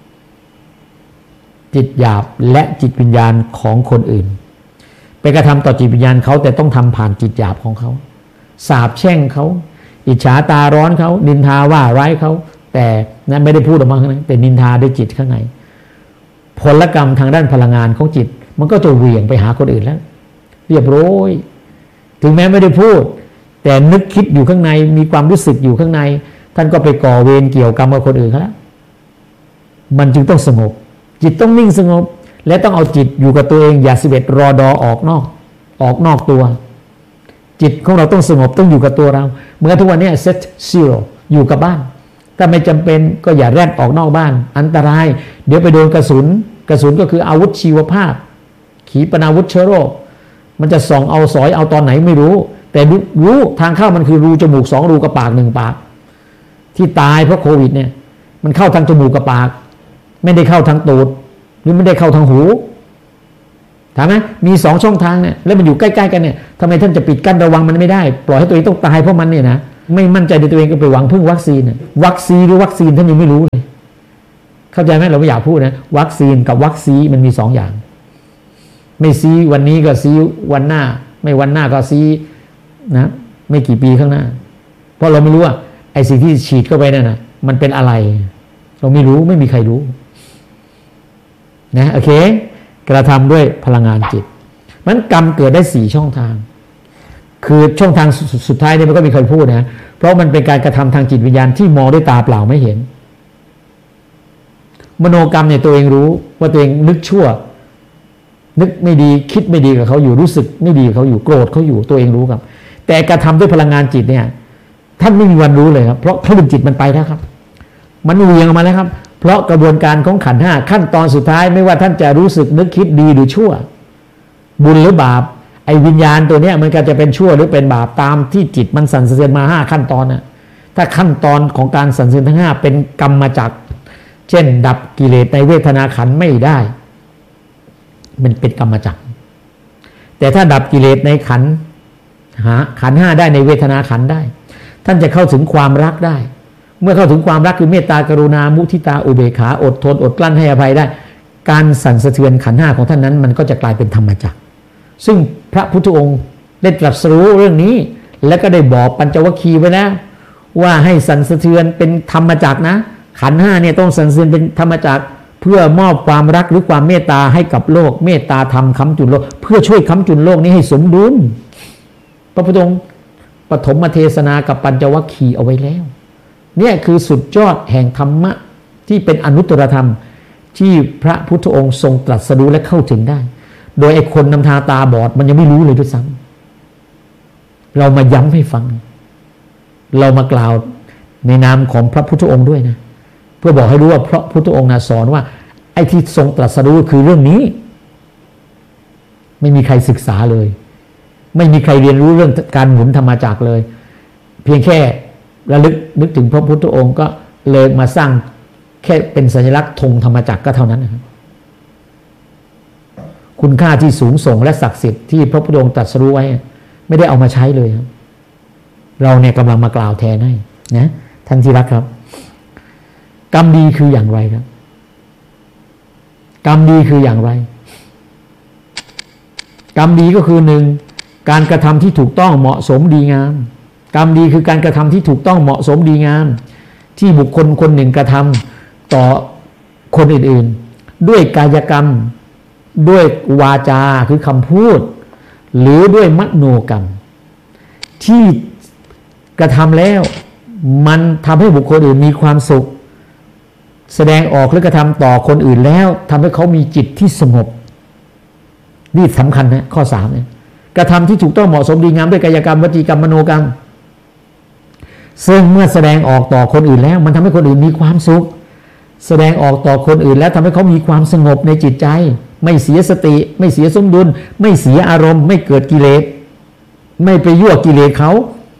จิตหยาบและจิตวิญญาณของคนอื่นไปกระทำต่อจิตวิญญาณเขาแต่ต้องทำผ่านจิตหยาบของเขาสาปแช่งเขาอิจฉาตาร้อนเขานินทาว่าร้ายเขาแต่นั้นไม่ได้พูดออกมาข้างในแต่นินทาด้วยจิตข้างในผลกรรมทางด้านพลังงานของจิตมันก็จะเหวี่ยงไปหาคนอื่นแล้วเรียบร้อยถึงแม้ไม่ได้พูดแต่นึกคิดอยู่ข้างในมีความรู้สึกอยู่ข้างในท่านก็ไปก่อเวรเกี่ยวกรรมกับคนอื่นเขาแล้วมันจึงต้องสงบจิตต้องนิ่งสงบและต้องเอาจิตอยู่กับตัวเองอย่าสิบเอ็ดรอดอออกนอกออกนอกตัวจิตของเราต้องสงบต้องอยู่กับตัวเราเมื่อทุกวันนี้เซตซีโร่อยู่กับบ้านถ้าไม่จำเป็นก็อย่าแรดออกนอกบ้านอันตรายเดี๋ยวไปโดนกระสุนกระสุนก็คืออาวุธชีวภาพขีปนาวุธเชื้อโรคมันจะส่องเอาสอยเอาตอนไหนไม่รู้แต่รู้ทางเข้ามันคือรูจมูกสองรูกับปากหนึ่งปากที่ตายเพราะโควิดเนี่ยมันเข้าทางจมูกกับปากไม่ได้เข้าทางตูดหรือไม่ได้เข้าทางหูถามไหมมีสองช่องทางเนี่ยแล้วมันอยู่ใกล้ๆกันเนี่ยทำไมท่านจะปิดกั้นระวังมันไม่ได้ปล่อยให้ตัวเองต้องตายเพราะมันเนี่ยนะไม่มั่นใจในตัวเองก็ไปหวังพึ่งวัคซีนวัคซีนหรือวัคซีนท่านยังไม่รู้เลยเข้าใจไหมเราไม่อยากพูดนะวัคซีนกับวัคซีมันมีสองอย่างไม่ซีวันนี้ก็ซีวันหน้าไม่วันหน้าก็ซีนะไม่กี่ปีข้างหน้าเพราะเราไม่รู้ว่าไอ้สิ่งที่ฉีดเข้าไปนั่นนะมันเป็นอะไรเราไม่รู้ไม่มีใครรู้นะโอเคกระทำด้วยพลังงานจิตมันกรรมเกิดได้สี่ช่องทางคือช่องทางสุดท้ายเนี่ยมันก็มีใครพูดนะเพราะมันเป็นการกระทำทางจิตวิญญาณที่มองด้วยตาเปล่าไม่เห็นมโนกรรมเนี่ยตัวเองรู้ว่าตัวเองนึกชั่วนึกไม่ดีคิดไม่ดีกับเขาอยู่รู้สึกไม่ดีกับเขาอยู่โกรธเขาอยู่ตัวเองรู้ครับแต่กระทำด้วยพลังงานจิตเนี่ยท่านไม่มีวันรู้เลยครับเพราะคลื่นจิตมันไปแล้วครับมันเวียงออกมาแล้วครับเพราะกระบวนการของขันธ์ห้าขั้นตอนสุดท้ายไม่ว่าท่านจะรู้สึกนึกคิดดีหรือชั่วบุญหรือบาปไอ้วิญญาณตัวเนี้ยมันก็จะเป็นชั่วหรือเป็นบาปตามที่จิตมันสั่นสะเทือนมาห้าขั้นตอนน่ะถ้าขั้นตอนของการสั่นสะเทือนทั้งห้าเป็นกรรมมาจากเช่นดับกิเลสในเวทนาขันธ์ไม่ได้มันเป็นกรรมจักรแต่ถ้าดับกิเลสในขันธ์หาขันธ์ห้าได้ในเวทนาขันธ์ได้ท่านจะเข้าถึงความรักได้เมื่อเข้าถึงความรักคือเมตตากรุณามุทิตาอุเบกขาอดทนอดกลั้นให้อภัยได้การสั่นสะเทือนขันธ์ห้าของท่านนั้นมันก็จะกลายเป็นธรรมจักรซึ่งพระพุทธองค์ได้ตรัสรู้เรื่องนี้และก็ได้บอกปัญจวัคคีย์ไว้แล้วว่าให้สั่นสะเทือนเป็นธรรมจักรนะขันธ์ห้าเนี่ยต้องสั่นสะเทือนเป็นธรรมจักรเพื่อมอบความรักหรือความเมตตาให้กับโลกเมตตาธรรมค้ำจุนโลกเพื่อช่วยค้ำจุนโลกนี้ให้สมดุลพระพุทธองค์ปฐมเทศนากับปัญจวัคคีย์เอาไว้แล้วเนี่ยคือสุดยอดแห่งธรรมะที่เป็นอนุตตรธรรมที่พระพุทธองค์ทรงตรัสรู้และเข้าถึงได้โดยไอ้คนนำทางตาบอดมันยังไม่รู้เลยด้วยซ้ำเรามาย้ำให้ฟังเรามากล่าวในนามของพระพุทธองค์ด้วยนะเพื่อบอกให้รู้ว่าพระพุทธองค์นะสอนว่าไอ้ที่ทรงตรัสรู้คือเรื่องนี้ไม่มีใครศึกษาเลยไม่มีใครเรียนรู้เรื่องการหมุนธรรมจักรเลยเพียงแค่ระลึกนึกถึงพระพุทธองค์ก็เลยมาสร้างแค่เป็นสัญลักษณ์ธงธรรมจักรก็เท่านั้นนะครับคุณค่าที่สูงส่งและศักดิ์สิทธิ์ที่พระพุทธองค์ตรัสรู้ไว้ไม่ได้เอามาใช้เลยครับเราเนี่ยกำลังมากล่าวแทนให้นะท่านที่รักครับกรรมดีคืออย่างไรครับกรรมดีคืออย่างไรกรรมดีก็คือหนึ่งการกระทำที่ถูกต้องเหมาะสมดีงามกรรมดีคือการกระทำที่ถูกต้องเหมาะสมดีงามที่บุคคลคนหนึ่งกระทำต่อคนอื่นๆด้วยกายกรรมด้วยวาจาคือคำพูดหรือด้วยมโนกรรมที่กระทำแล้วมันทำให้บุคคลอื่นมีความสุขแสดงออกหรือกระทำต่อคนอื่นแล้วทำให้เขามีจิตที่สงบนี่สำคัญนะข้อสามเนี่ยกระทำที่ถูกต้องเหมาะสมดีงามด้วยกายกรรมวจีกรรมมโนกรรมซึ่งเมื่อแสดงออกต่อคนอื่นแล้วมันทำให้คนอื่นมีความสุขแสดงออกต่อคนอื่นแล้วทำให้เขามีความสงบในจิตใจไม่เสียสติไม่เสียสมดุลไม่เสียอารมณ์ไม่เกิดกิเลสไม่ไปยั่วกิเลสเขา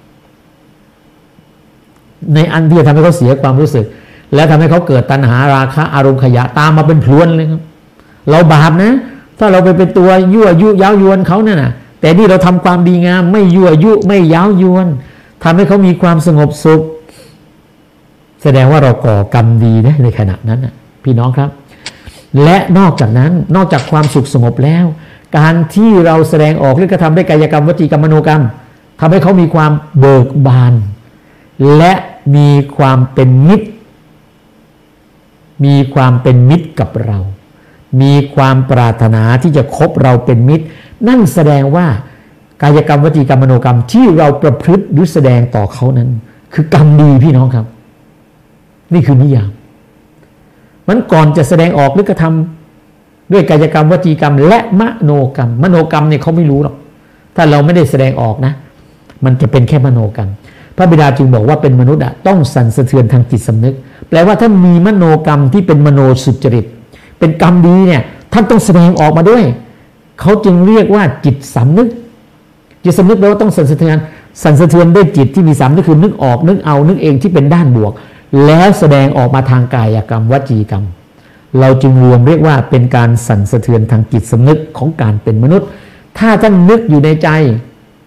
ในอันที่จะทำให้เขาเสียความรู้สึกและทำให้เขาเกิดตัณหาราคะอารมณ์ขยะตามมาเป็นพลวนเลยครับเราบาปนะถ้าเราไปเป็นตัวยั่วยุย้าวยวนเขาเนี่ยนะแต่นี่เราทำความดีงามไม่ยั่วยุไม่ย้าวยวนทำให้เขามีความสงบสุขแสดงว่าเราก่อกรรมดีนะในขณะนั้นนะพี่น้องครับและนอกจากนั้นนอกจากความสุขสงบแล้วการที่เราแสดงออกหรือกระทำด้วยกายกรรมวจีกรรมมโนกรรมทำให้เขามีความเบิกบานและมีความเป็นมิตรมีความเป็นมิตรกับเรามีความปรารถนาที่จะคบเราเป็นมิตรนั่นแสดงว่ากายกรรมวจีกรรมมโนกรรมที่เราประพฤติหรือแสดงต่อเขานั้นคือกรรมดีพี่น้องครับนี่คือนิยามมันก่อนจะแสดงออกหรือกระทำด้วยกายกรรมวจีกรรมและมโนกรรมมโนกรรมเนี่ยเขาไม่รู้หรอกถ้าเราไม่ได้แสดงออกนะมันจะเป็นแค่มโนกรรมพระบิดาจึงบอกว่าเป็นมนุษย์อะต้องสั่นสะเทือนทางจิตสำนึกแปลว่าถ้ามีมโนกรรมที่เป็นมโนสุจริตเป็นกรรมดีเนี่ยท่านต้องแสดงออกมาด้วยเขาจึงเรียกว่าจิตสำนึกจิตสำนึกแปลว่าต้องสั่นสะเทือนสั่นสะเทือนด้วยจิตที่มีสำนึกคือนึกออกนึกเอานึกเองที่เป็นด้านบวกแล้วแสดงออกมาทางกายกรรมวจีกรรมเราจึงรวมเรียกว่าเป็นการสั่นสะเทือนทางจิตสำนึกของการเป็นมนุษย์ถ้าท่านนึกอยู่ในใจ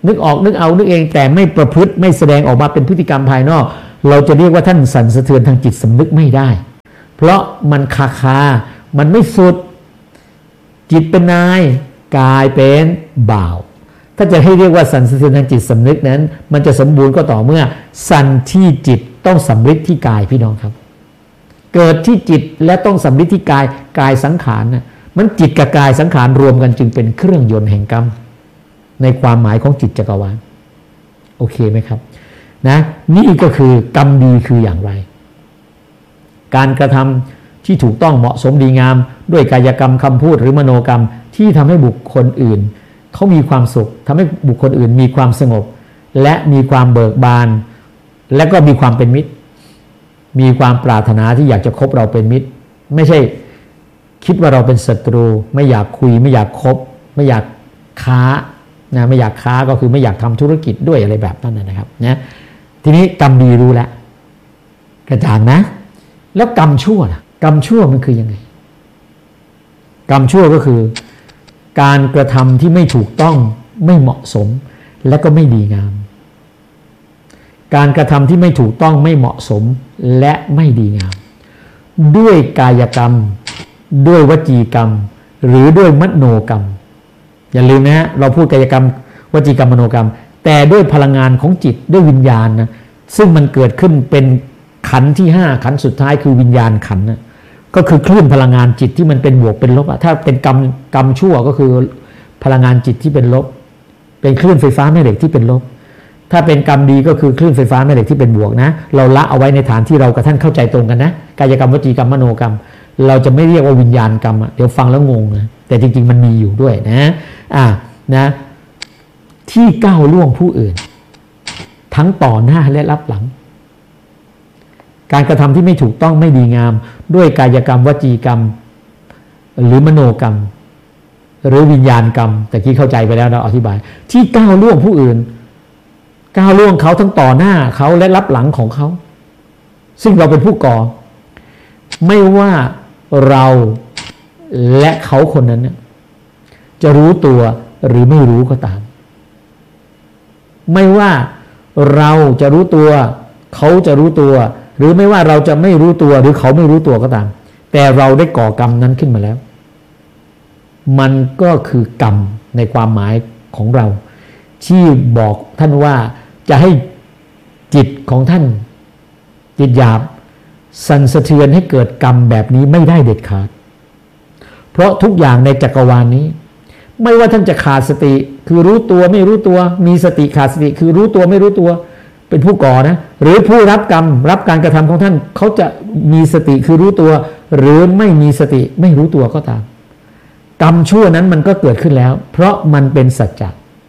นึกออกนึกเอานึกเองแต่ไม่ประพฤติไม่แสดงออกมาเป็นพฤติกรรมภายนอกเราจะเรียกว่าท่านสั่นสะเทือนทางจิตสำนึกไม่ได้เพราะมันคาคามันไม่สุดจิตเป็นนายกายเป็นบ่าวถ้าจะให้เรียกว่าสั่นสะเทือนทางจิตสำนึกนั้นมันจะสมบูรณ์ก็ต่อเมื่อสั่นที่จิตต้องสำฤทธิ์ที่กายพี่น้องครับเกิดที่จิตและต้องสำฤทธิ์ที่กายกายสังขารนะมันจิตกับกายสังขารรวมกันจึงเป็นเครื่องยนต์แห่งกรรมในความหมายของจิตจักรวาลโอเคไหมครับนะนี่ก็คือกรรมดีคืออย่างไรการกระทำที่ถูกต้องเหมาะสมดีงามด้วยกายกรรมคำพูดหรือมโนกรรมที่ทำให้บุคคลอื่นเขามีความสุขทำให้บุคคลอื่นมีความสงบและมีความเบิกบานและก็มีความเป็นมิตรมีความปรารถนาที่อยากจะคบเราเป็นมิตรไม่ใช่คิดว่าเราเป็นศัตรูไม่อยากคุยไม่อยากคบไม่อยากค้านะไม่อยากค้าก็คือไม่อยากทำธุรกิจด้วยอะไรแบบนั้นนะครับนะทีนี้กรรมดีรู้แล้วกระจ่างนะแล้วกรรมชั่วล่ะกรรมชั่วมันคือยังไงกรรมชั่วก็คือการกระทำที่ไม่ถูกต้องไม่เหมาะสมและก็ไม่ดีงามการกระทำที่ไม่ถูกต้องไม่เหมาะสมและไม่ดีงามด้วยกายกรรมด้วยวจีกรรมหรือด้วยมโนกรรมอย่าลืมนะฮะเราพูดกายกรรมวจีกรรมมโนกรรมแต่ด้วยพลังงานของจิตด้วยวิญญาณนะซึ่งมันเกิดขึ้นเป็นขันธ์ที่ห้าขันธ์สุดท้ายคือวิญญาณขันธ์นะก็คือคลื่นพลังงานจิตที่มันเป็นบวกเป็นลบอะถ้าเป็นกรรมกรรมชั่วก็คือพลังงานจิตที่เป็นลบเป็นคลื่นไฟฟ้าแม่เหล็กที่เป็นลบถ้าเป็นกรรมดีก็คือคลื่นไฟฟ้าแม่เหล็กที่เป็นบวกนะเราละเอาไว้ในฐานที่เรากับท่านเข้าใจตรงกันนะกายกรรมวจีกรรมมโนกรรมเราจะไม่เรียกว่าวิญญาณกรรมอะเดี๋ยวฟังแล้วงงนะแต่จริงๆมันมีอยู่ด้วยนะอ่านะที่ก้าวล่วงผู้อื่นทั้งต่อหน้าและรับหลังการกระทำที่ไม่ถูกต้องไม่ดีงามด้วยกายกรรมวจีกรรมหรือมโนกรรมหรือวิญญาณกรรมแต่ที่เข้าใจไปแล้วเราอธิบายที่ก้าวล่วงผู้อื่นก้าวล่วงเขาทั้งต่อหน้าเขาและรับหลังของเขาซึ่งเราเป็นผู้ก่อไม่ว่าเราและเขาคนนั้นจะรู้ตัวหรือไม่รู้ก็ตามไม่ว่าเราจะรู้ตัวเขาจะรู้ตัวหรือไม่ว่าเราจะไม่รู้ตัวหรือเขาไม่รู้ตัวก็ตามแต่เราได้ก่อกรรมนั้นขึ้นมาแล้วมันก็คือกรรมในความหมายของเราที่บอกท่านว่าจะให้จิตของท่านจิตหยาบสั่นสะเทือนให้เกิดกรรมแบบนี้ไม่ได้เด็ดขาดเพราะทุกอย่างในจักรวาลนี้ไม่ว่าท่านจะขาดสติคือรู้ตัวไม่รู้ตัวมีสติขาดสติคือรู้ตัวไม่รู้ตัวเป็นผู้ก่อนะหรือผู้รับกรรมรับการกระทำของท่านเขาจะมีสติคือรู้ตัวหรือไม่มีสติไม่รู้ตัวก็ตามกรรมชั่วนั้นมันก็เกิดขึ้นแล้วเพราะมันเป็นสัจจะ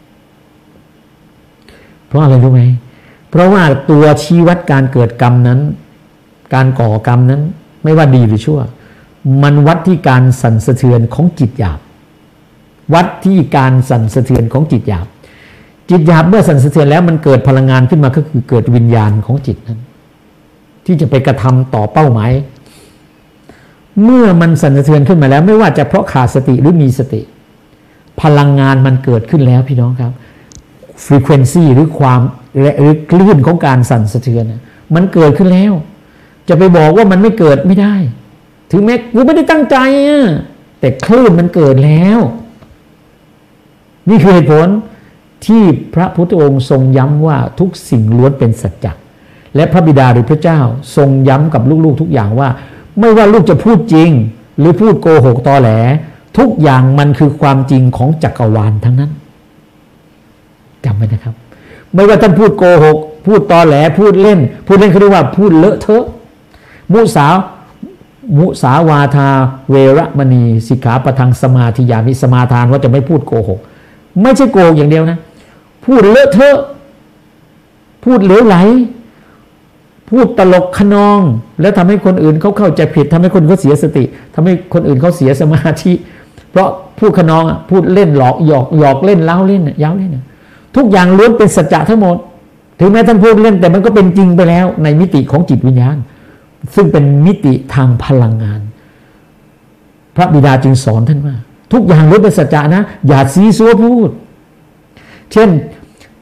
เพราะอะไรรู้ไหมเพราะว่าตัวชี้วัดการเกิดกรรมนั้นการก่อกรรมนั้นไม่ว่าดีหรือชั่วมันวัดที่การสั่นสะเทือนของจิตหยาบวัดที่การสั่นสะเทือนของจิตหยาบจิตหยาบเมื่อสั่นสะเทือนแล้วมันเกิดพลังงานขึ้นมาก็คือเกิดวิญญาณของจิตนั้นที่จะไปกระทำต่อเป้าหมายเมื่อมันสั่นสะเทือนขึ้นมาแล้วไม่ว่าจะเพราะขาดสติหรือมีสติพลังงานมันเกิดขึ้นแล้วพี่น้องครับ frequency หรือความหรือคลื่นของการสั่นสะเทือนมันเกิดขึ้นแล้วจะไปบอกว่ามันไม่เกิดไม่ได้ถึงแม้กูไม่ได้ตั้งใจอะแต่คลื่นมันเกิดแล้วนี่คือเหตุผลที่พระพุทธองค์ทรงย้ำว่าทุกสิ่งล้วนเป็นสัจจะและพระบิดาหรือพระเจ้าทรงย้ำกับลูกๆทุกอย่างว่าไม่ว่าลูกจะพูดจริงหรือพูดโกหกตอแหลทุกอย่างมันคือความจริงของจักรวาลทั้งนั้นจำไว้นะครับไม่ว่าท่านพูดโกหกพูดตอแหลพูดเล่นพูดเล่นเขาเรียกว่าพูดเลอะเทอะมุสามุสาวาทาเวรมณีสิกขาปะทังสมาธิยามิสมาทานว่าจะไม่พูดโกหกไม่ใช่โกหกอย่างเดียวนะพูดเลอะเทอะพูดเหลวไหลพูดตลกขนองแล้วทำให้คนอื่นเขาเข้าใจผิดทำให้คนเขาเสียสติทำให้คนอื่นเขาเสียสมาธิเพราะพูดขนองอ่ะพูดเล่นหลอกหยอกหยอกเล่นเล้าเล่นย้าวเล่นทุกอย่างล้วนเป็นสัจจะทั้งหมดถึงแม้ท่านพูดเล่นแต่มันก็เป็นจริงไปแล้วในมิติของจิตวิญญาณซึ่งเป็นมิติทางพลังงานพระบิดาจึงสอนท่านว่าทุกอย่างล้วนเป็นสัจจะนะอย่าซีซัวพูดเช่น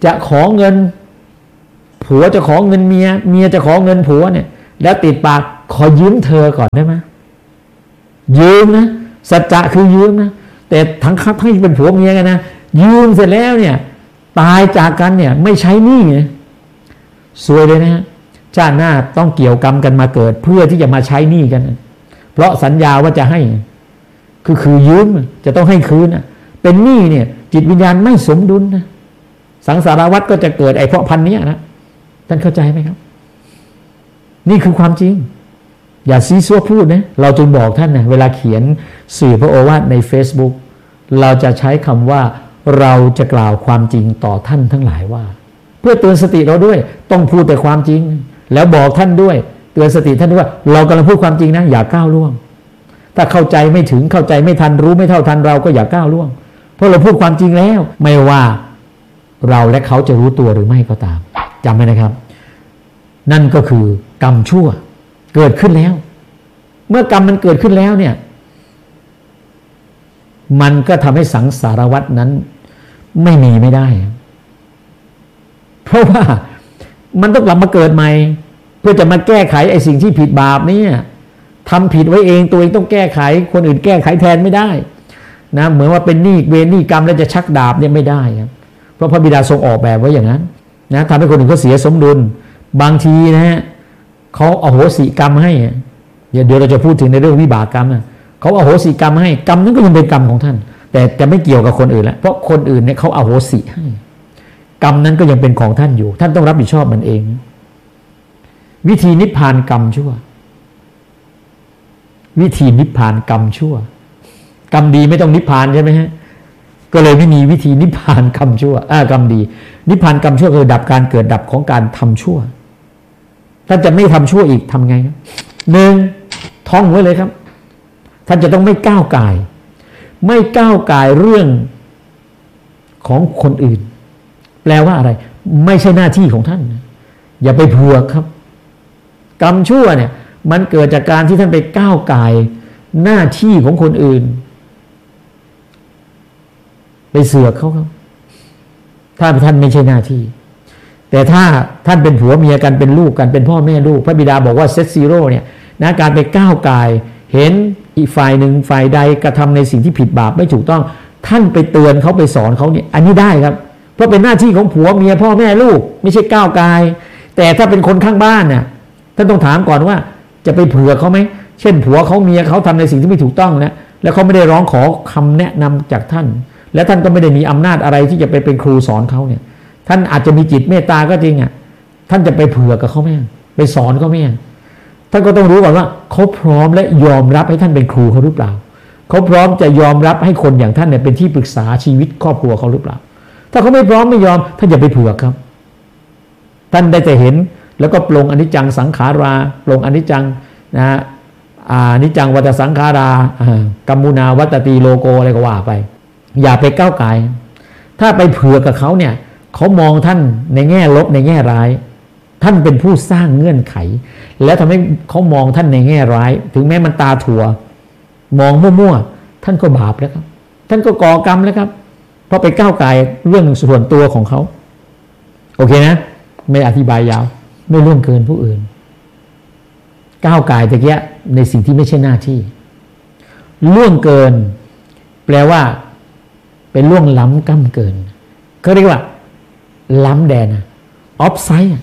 จะขอเงินผัวจะขอเงินเมียเมียจะขอเงินผัวเนี่ยแล้วติดปากขอยืมเธอก่อนได้ไหมยืมนะสัจจะคือยืมนะแต่ทั้งคับให้เป็นผัวเมียกันนะยืมเสร็จแล้วเนี่ยตายจากกันเนี่ยไม่ใช้หนี้ซวยเลยนะฮะชาติหน้าต้องเกี่ยวกรรมกันมาเกิดเพื่อที่จะมาใช้หนี้กันเพราะสัญญาว่าจะให้คือคือยืมจะต้องให้คืนนะเป็นหนี้เนี่ยจิตวิญญาณไม่สมดุลนะสังสารวัฏก็จะเกิดไอ้เพราะพันนี้นะท่านเข้าใจไหมครับนี่คือความจริงอย่าซีซัวพูดนะเราจึงบอกท่านนะเวลาเขียนสื่อพระโอวาทใน Facebook เราจะใช้คำว่าเราจะกล่าวความจริงต่อท่านทั้งหลายว่าเพื่อเตือนสติเราด้วยต้องพูดแต่ความจริงแล้วบอกท่านด้วยเตือนสติท่านด้วยเรากำลังพูดความจริงนะอย่าก้าวล่วงถ้าเข้าใจไม่ถึงเข้าใจไม่ทันรู้ไม่เท่าทันเราก็อย่าก้าวล่วงเพราะเราพูดความจริงแล้วไม่ว่าเราและเขาจะรู้ตัวหรือไม่ก็ตามจำไว้นะครับนั่นก็คือกรรมชั่วเกิดขึ้นแล้วเมื่อกรรมมันเกิดขึ้นแล้วเนี่ยมันก็ทำให้สังสารวัฏนั้นไม่มีไม่ได้เพราะว่ามันต้องกลับมาเกิดใหม่เพื่อจะมาแก้ไขไอ้สิ่งที่ผิดบาปนี่ทำผิดไว้เองตัวเองต้องแก้ไขคนอื่นแก้ไขแทนไม่ได้นะเหมือนว่าเป็นหนี้เวรหนี้กรรมแล้วจะชักดาบเนี่ยไม่ได้ครับเพราะพระบิดาทรงออกแบบไว้อย่างนั้นนะทำให้คนอื่นเขาเสียสมดุลบางทีนะฮะเขาอโหสิกรรมให้เดี๋ยวเดี๋ยวเราจะพูดถึงในเรื่องวิบากกรรมนะเขาอโหสิกรรมให้กรรมนั้นก็ยังเป็นกรรมของท่านแต่จะไม่เกี่ยวกับคนอื่นแล้วเพราะคนอื่นเนี่ยเขาอโหสิให้กรรมนั้นก็ยังเป็นของท่านอยู่ท่านต้องรับผิดชอบมันเองวิธีนิพพานกรรมชั่ววิธีนิพพานกรรมชั่วกรรมดีไม่ต้องนิพพานใช่ไหมฮะก็เลยไม่มีวิธีนิพพานกรรมชั่วอ่ากรรมดีนิพพานกรรมชั่วคือดับการเกิดดับของการทำชั่วท่านจะไม่ทำชั่วอีกทำไงครับหนึ่งท่องไว้เลยครับท่านจะต้องไม่ก้าวก่ายไม่ก้าวก่ายเรื่องของคนอื่นแปลว่าอะไรไม่ใช่หน้าที่ของท่านอย่าไปเผือกครับกรรมชั่วเนี่ยมันเกิดจากการที่ท่านไปก้าวก่ายหน้าที่ของคนอื่นไปเสือกเขาครับถ้าท่านไม่ใช่หน้าที่แต่ถ้าท่านเป็นผัวเมียกันเป็นลูกกันเป็นพ่อแม่ลูกพระบิดาบอกว่าเซตซีโร่เนี่ยนะการไปก้าวก่ายเห็นอีกฝ่ายหนึ่งฝ่ายใดกระทำในสิ่งที่ผิดบาปไม่ถูกต้องท่านไปเตือนเขาไปสอนเขาเนี่ยอันนี้ได้ครับเพราะเป็นหน้าที่ของผัวเมียพ่อแม่ลูกไม่ใช่ก้าวก่ายแต่ถ้าเป็นคนข้างบ้านเนี่ยท่านต้องถามก่อนว่าจะไปเผื่อเขาไหมเช่นผัวเขาเมียเขาทำในสิ่งที่ไม่ถูกต้องนะแล้วเขาไม่ได้ร้องขอคำแนะนำจากท่านและท่านก็ไม่ได้มีอำนาจอะไรที่จะไปเป็นครูสอนเขาเนี่ยท่านอาจจะมีจิตเมตตาก็จริงอ่ะท่านจะไปเผื่อกับเขาไหมไปสอนเขาไหมท่านก็ต้องรู้ก่อนว่าเขาพร้อมและยอมรับให้ท่านเป็นครูเขาหรือเปล่าเขาพร้อมจะยอมรับให้คนอย่างท่านเนี่ยเป็นที่ปรึกษาชีวิตครอบครัวเขาหรือเปล่าถ้าเขาไม่พร้อมไม่ยอมท่านอย่าไปเผื่อครับท่านได้แต่เห็นแล้วก็ปลงอนิจจังสังขาราปลงอนิจจังนะอนิจจังวัฏสังขารากัมมุนาวัตติโลโกอะไรก็ว่าไปอย่าไปก้าวไก่ถ้าไปเผื่อกับเขาเนี่ยเขามองท่านในแง่ลบในแง่ร้ายท่านเป็นผู้สร้างเงื่อนไขและทำให้เขามองท่านในแง่ร้ายถึงแม้มันตาถั่วมองมั่วๆท่านก็บาปแล้วครับท่านก็ก่อกรรมแล้วครับเพราะไปก้าวไก่เรื่องส่วนตัวของเขาโอเคนะไม่อธิบายยาวไม่ล่วงเกินผู้อื่นก้าวไก่ตะเกียในสิ่งที่ไม่ใช่หน้าที่ล่วงเกินแปลว่าเป็นล่วงล้ำก้ำเกินเขาเรียกว่าล้ำแดนออฟไซด์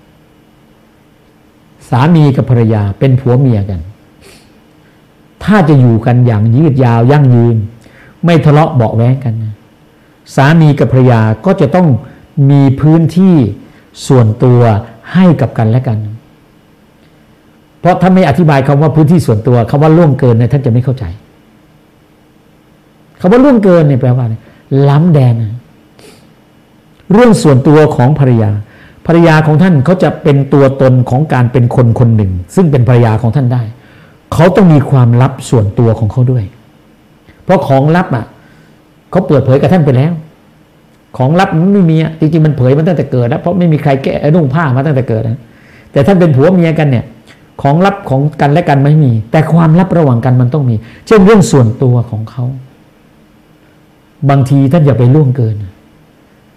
สามีกับภรรยาเป็นผัวเมียกันถ้าจะอยู่กันอย่างยืดยาวยั่งยืนไม่ทะเลาะเบาะแว้งกันสามีกับภรรยาก็จะต้องมีพื้นที่ส่วนตัวให้กับกันและกันเพราะถ้าไม่อธิบายคำว่าพื้นที่ส่วนตัวคำว่าล่วงเกินเนี่ยท่านจะไม่เข้าใจคำว่าล่วงเกินเนี่ยแปลว่าอะไรล้ำแดนเรื่องส่วนตัวของภรรยาภรรยาของท่านเขาจะเป็นตัวตนของการเป็นคนคนหนึ่งซึ่งเป็นภรรยาของท่านได้เขาต้องมีความลับส่วนตัวของเขาด้วยเพราะของลับอ่ะเขาเปิดเผยกับท่านไปแล้วของลับมันไม่มีจริงๆมันเผยมาตั้งแต่เกิดแล้วเพราะไม่มีใครแก้นุ่งผ้ามาตั้งแต่เกิดนะแต่ท่านเป็นผัวเมียกันเนี่ยของลับของกันและกันไม่มีแต่ความลับระหว่างกันมันต้องมีเช่นเรื่องส่วนตัวของเขาบางทีท่านอย่าไปล่วงเกิน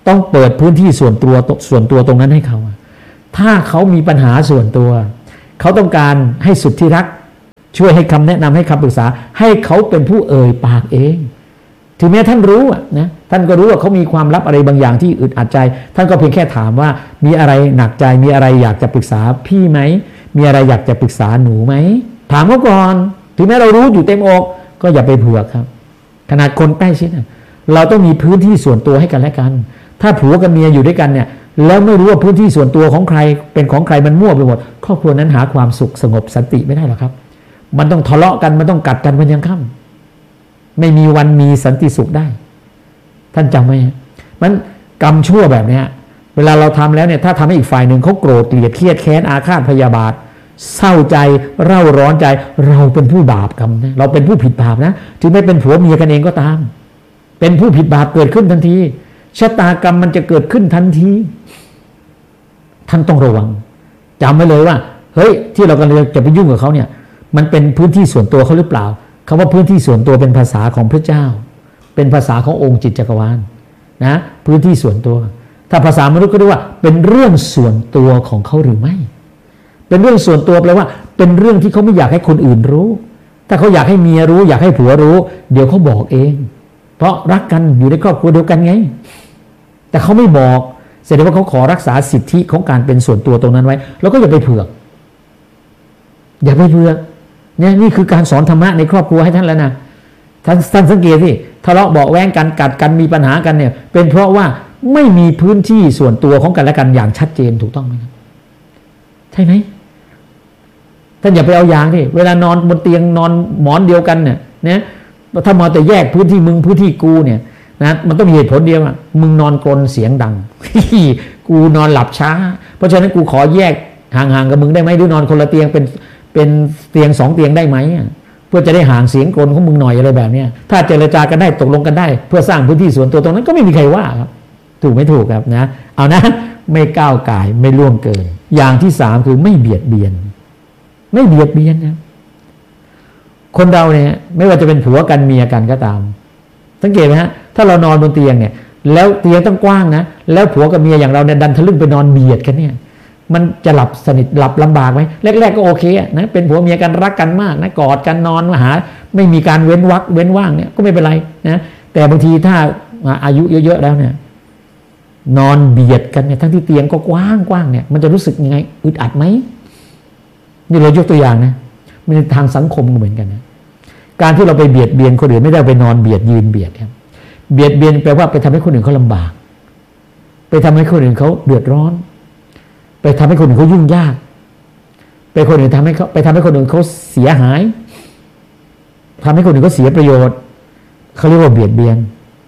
ต้องเปิดพื้นที่ส่วนตัวส่วนตัวตรงนั้นให้เขาถ้าเขามีปัญหาส่วนตัวเขาต้องการให้สุดที่รักช่วยให้คำแนะนำให้คำปรึกษาให้เขาเป็นผู้เอ่ยปากเองถึงแม้ท่านรู้นะท่านก็รู้ว่าเขามีความลับอะไรบางอย่างที่อึดอัดใจท่านก็เพียงแค่ถามว่ามีอะไรหนักใจมีอะไรอยากจะปรึกษาพี่ไหมมีอะไรอยากจะปรึกษาหนูไหมถามเขาก่อนถึงแม้เรารู้อยู่เต็มอกก็อย่าไปเผือกครับขนาดคนใกล้ชิดเราต้องมีพื้นที่ส่วนตัวให้กันและกันถ้าผัวกับเมียอยู่ด้วยกันเนี่ยแล้วไม่รู้ว่าพื้นที่ส่วนตัวของใครเป็นของใครมันมั่วไปหมดครอบครัวนั้นหาความสุขสงบสันติไม่ได้หรอกครับมันต้องทะเลาะกันมันต้องกัดกันวันยังค่ำไม่มีวันมีสันติสุขได้ท่านจำไหมมันกรรมชั่วแบบนี้เวลาเราทำแล้วเนี่ยถ้าทำให้อีกฝ่ายหนึ่งเขาโกรธเกลียดเครียดแค้นอาฆาตพยาบาทเศร้าใจเร่าร้อนใจเราเป็นผู้บาปกรรมนะเราเป็นผู้ผิดบาปนะถึงไม่เป็นผัวเมียกันเองก็ตามเป็นผู้ผิดบาปเกิดขึ้นทันทีชะตากรรมมันจะเกิดขึ้นทันทีท่านต้องระวังจำไว้เลยว่าเฮ้ยที่เรากำลังจะไปยุ่งกับเขาเนี่ยมันเป็นพื้นที่ส่วนตัวเขาหรือเปล่าคำว่าพื้นที่ส่วนตัวเป็นภาษาของพระเจ้าเป็นภาษาขององค์จิตจักรวาลนะพื้นที่ส่วนตัวถ้าภาษามนุษย์ก็เรียกว่าเป็นเรื่องส่วนตัวของเขาหรือไม่เป็นเรื่องส่วนตัวแปลว่าเป็นเรื่องที่เขาไม่อยากให้คนอื่นรู้ถ้าเขาอยากให้เมียรู้อยากให้ผัวรู้เดี๋ยวเขาบอกเองเพราะรักกันอยู่ในครอบครัวเดียวกันไงแต่เขาไม่บอกแสดงว่าเขาขอรักษาสิทธิของการเป็นส่วนตัวตรงนั้นไว้แล้วก็อย่าไปเผือกอย่าไปเผือกเนี่ยนี่คือการสอนธรรมะในครอบครัวให้ท่านแล้วนะท่านท่านสังเกตที่ทะเลาะเบาะแว้งกันกัดกันมีปัญหากันเนี่ยเป็นเพราะว่าไม่มีพื้นที่ส่วนตัวของกันและกันอย่างชัดเจนถูกต้องไหมครับใช่ไหมท่านอย่าไปเอาอย่างที่เวลานอนบนเตียงนอนหมอนเดียวกันเนี่ยนะถ้ามาแต่แยกพื้นที่มึงพื้นที่กูเนี่ยนะมันต้องมีเหตุผลเดียวอ่ะมึงนอนกรนเสียงดัง กูนอนหลับช้าเพราะฉะนั้นกูขอแยกห่างๆกับมึงได้ไหมหรือนอนคนละเตียงเป็นเป็นเตียงสองเตียงได้ไหมเพื่อจะได้ห่างเสียงกรนของมึงหน่อยอะไรแบบนี้ถ้าเจรจากันได้ตกลงกันได้เพื่อสร้างพื้นที่ส่วนตัวตรงนั้นก็ไม่มีใครว่าครับถูกไม่ถูกครับนะเอานะไม่ก้าวก่ายไม่ล่วงเกินอย่างที่สามคือไม่เบียดเบียนไม่เบียดเบียนนะคนเราเนี่ยไม่ว่าจะเป็นผัวกันเมียกันก็ตามสังเกตไหมฮะถ้าเรานอนบนเตียงเนี่ยแล้วเตียงต้องกว้างนะแล้วผัวกับเมียอย่างเราเนี่ยดันทะลึ่งไปนอนเบียดกันเนี่ยมันจะหลับสนิทหลับลำบากไหมแรกๆก็โอเคนะเป็นผัวเมียกันรักกันมากนะกอดกันนอนมาหาไม่มีการเว้นวรรคเว้นว่างเนี่ยก็ไม่เป็นไรนะแต่บางทีถ้าอายุเยอะๆแล้วเนี่ยนอนเบียดกันเนี่ยทั้งที่เตียงก็กว้างกว้างเนี่ยมันจะรู้สึกยังไงอึดอัดไหมนี่เรายกตัวอย่างนะมันทางสังคมก็เหมือนกันนะการที่เราไปเบียดเบียนคนอื่นไม่ได้ไปนอนเบียดยืนเบียดครับเบียดเบียนแปลว่าไปทำให้คนอื่นเขาลำบากไปทำให้คนอื่นเขาเดือดร้อนไปทำให้คนอื่นเขายุ่งยากไปคนอื่นทำให้เขาไปทำให้คนอื่นเขาเสียหายทำให้คนอื่นเขาเสียประโยชน์เขาเรียกว่าเบียดเบียน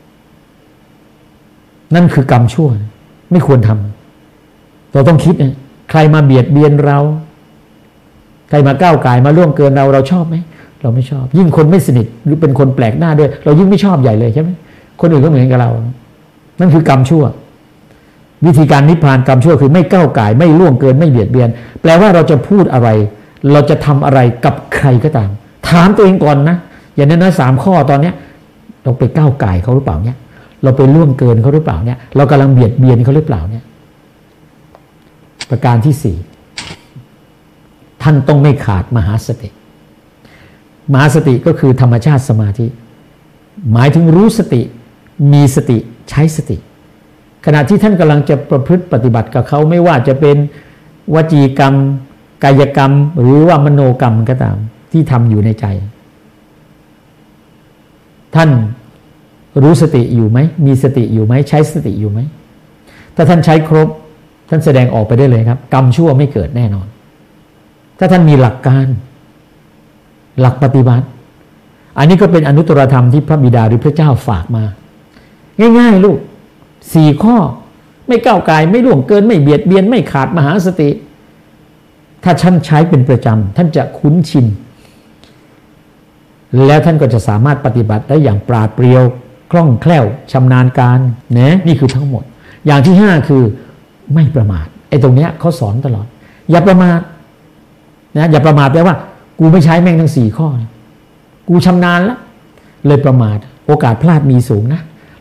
นั่นคือกรรมชั่วไม่ควรทำเราต้องคิดนะใครมาเบียดเบียนเราใครมาก้าวก่ายมาล่วงเกินเราเราชอบไหมเราไม่ชอบยิ่งคนไม่สนิทหรือเป็นคนแปลกหน้าด้วยเรายิ่งไม่ชอบใหญ่เลยใช่ไหมคนอื่นก็เหมือนกับเรานั่นคือกรรมชั่ววิธีการนิพพานกรรมชั่วคือไม่ก้าวก่ายไม่ล่วงเกินไม่เบียดเบียนแปลว่าเราจะพูดอะไรเราจะทำอะไรกับใครก็ตามถามตัวเองก่อนนะอย่างน้อยๆสามข้อตอนเนี้ยเราไปก้าวก่ายเขาหรือเปล่าเนี่ยเราไปล่วงเกินเขาหรือเปล่าเนี่ยเรากำลังเบียดเบียนเขาหรือเปล่าเนี่ยประการที่สี่ท่านต้องไม่ขาดมหาสติมหาสติก็คือธรรมชาติสมาธิหมายถึงรู้สติมีสติใช้สติขณะที่ท่านกำลังจะประพฤติปฏิบัติกับเขาไม่ว่าจะเป็นวจีกรรมกายกรรมหรือว่ามโนกรรมก็ตามที่ทำอยู่ในใจท่านรู้สติอยู่ไหมมีสติอยู่ไหมใช้สติอยู่ไหมถ้าท่านใช้ครบท่านแสดงออกไปได้เลยครับกรรมชั่วไม่เกิดแน่นอนถ้าท่านมีหลักการหลักปฏิบัติอันนี้ก็เป็นอนุตตรธรรมที่พระบิดาหรือพระเจ้าฝากมาง่ายๆลูกสี่ข้อไม่ก้าวก่ายไม่ล่วงเกินไม่เบียดเบียนไม่ขาดมหาสติถ้าท่านใช้เป็นประจำท่านจะคุ้นชินแล้วท่านก็จะสามารถปฏิบัติได้อย่างปราดเปรียวคล่องแคล่วชำนาญการนะนี่คือทั้งหมดอย่างที่ห้าคือไม่ประมาทไอ้ตรงเนี้ยเขาสอนตลอดอย่าประมาทนะอย่าประมาทแปลว่ากูไม่ใช้แม่งทั้งสี่ข้อกูชำนาญแล้วเลยประมาทโอกาสพลาดมีสูงนะ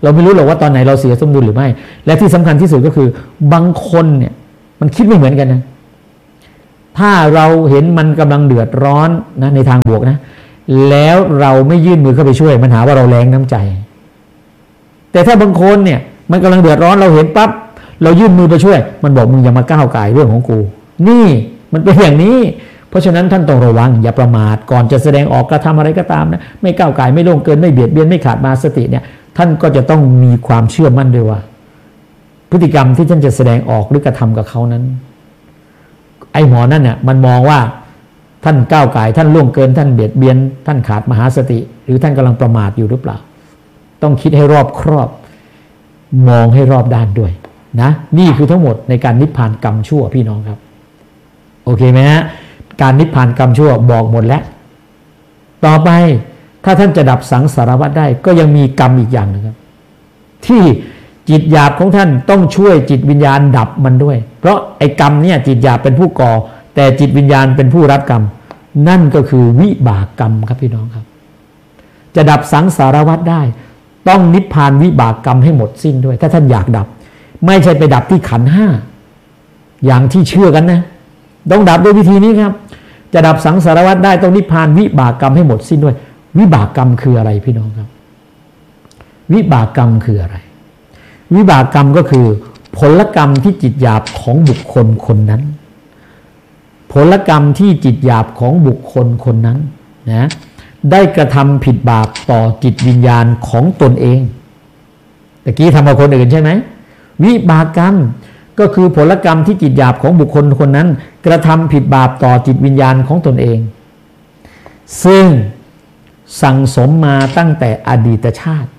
เราไม่รู้หรอกว่าตอนไหนเราเสียสมดุลหรือไม่และที่สำคัญที่สุดก็คือบางคนเนี่ยมันคิดไม่เหมือนกันนะถ้าเราเห็นมันกำลังเดือดร้อนนะในทางบวกนะแล้วเราไม่ยื่นมือเข้าไปช่วยมันหาว่าเราแรงน้ำใจแต่ถ้าบางคนเนี่ยมันกำลังเดือดร้อนเราเห็นปั๊บเรายื่นมือไปช่วยมันบอกมึงอย่ามาก้าวไก่เรื่องของกูนี่มันเป็นอย่างนี้เพราะฉะนั้นท่านต้องระวังอย่าประมาทก่อนจะแสดงออกกระทำอะไรก็ตามนะไม่ก้าวไก่ไม่ล่วงเกินไม่เบียดเบียนไม่ขาดมาสติเนี่ยท่านก็จะต้องมีความเชื่อมั่นด้วยว่าพฤติกรรมที่ท่านจะแสดงออกหรือกระทำกับเขานั้นไอ้หมอนั่นเนี่ยมันมองว่าท่านก้าวไก่ท่านล่วงเกินท่านเบียดเบียนท่านขาดมหาสติหรือท่านกำลังประมาทอยู่หรือเปล่าต้องคิดให้รอบครอบมองให้รอบด้านด้วยนะนี่คือทั้งหมดในการนิพพานกรรมชั่วพี่น้องครับโอเคไหมฮะการนิพพานกรรมชั่วบอกหมดแล้วต่อไปถ้าท่านจะดับสังสารวัฏได้ก็ยังมีกรรมอีกอย่างนึงครับที่จิตหยาบของท่านต้องช่วยจิตวิญญาณดับมันด้วยเพราะไอ้กรรมเนี่ยจิตหยาบเป็นผู้ก่อแต่จิตวิญญาณเป็นผู้รับกรรมนั่นก็คือวิบากกรรมครับพี่น้องครับจะดับสังสารวัฏได้ต้องนิพพานวิบากกรรมให้หมดสิ้นด้วยถ้าท่านอยากดับไม่ใช่ไปดับที่ขันธ์ห้าอย่างที่เชื่อกันนะต้องดับด้วยวิธีนี้ครับจะดับสังสารวัฏได้ต้องนิพพานวิบากกรรมให้หมดสิ้นด้วยวิบากกรรมคืออะไรพี่น้องครับวิบากกรรมคืออะไรวิบากกรรมก็คือผลกรรมที่จิตหยาบของบุคคลคนนั้นผลกรรมที่จิตหยาบของบุคคลคนนั้นนะได้กระทำผิดบาปต่อจิตวิญญาณของตนเองตะกี้ทำกับคนอื่นใช่ไหมวิบากกรรมก็คือผลกรรมที่จิตหยาบของบุคคลคนนั้นกระทำผิดบาปต่อจิตวิญญาณของตนเองซึ่งสั่งสมมาตั้งแต่อดีตชาติ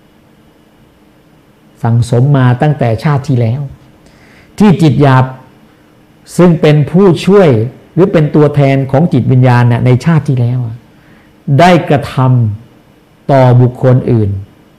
สั่งสมมาตั้งแต่ชาติที่แล้วที่จิตหยาบซึ่งเป็นผู้ช่วยหรือเป็นตัวแทนของจิตวิญญาณในชาติที่แล้วได้กระทำต่อบุคคลอื่น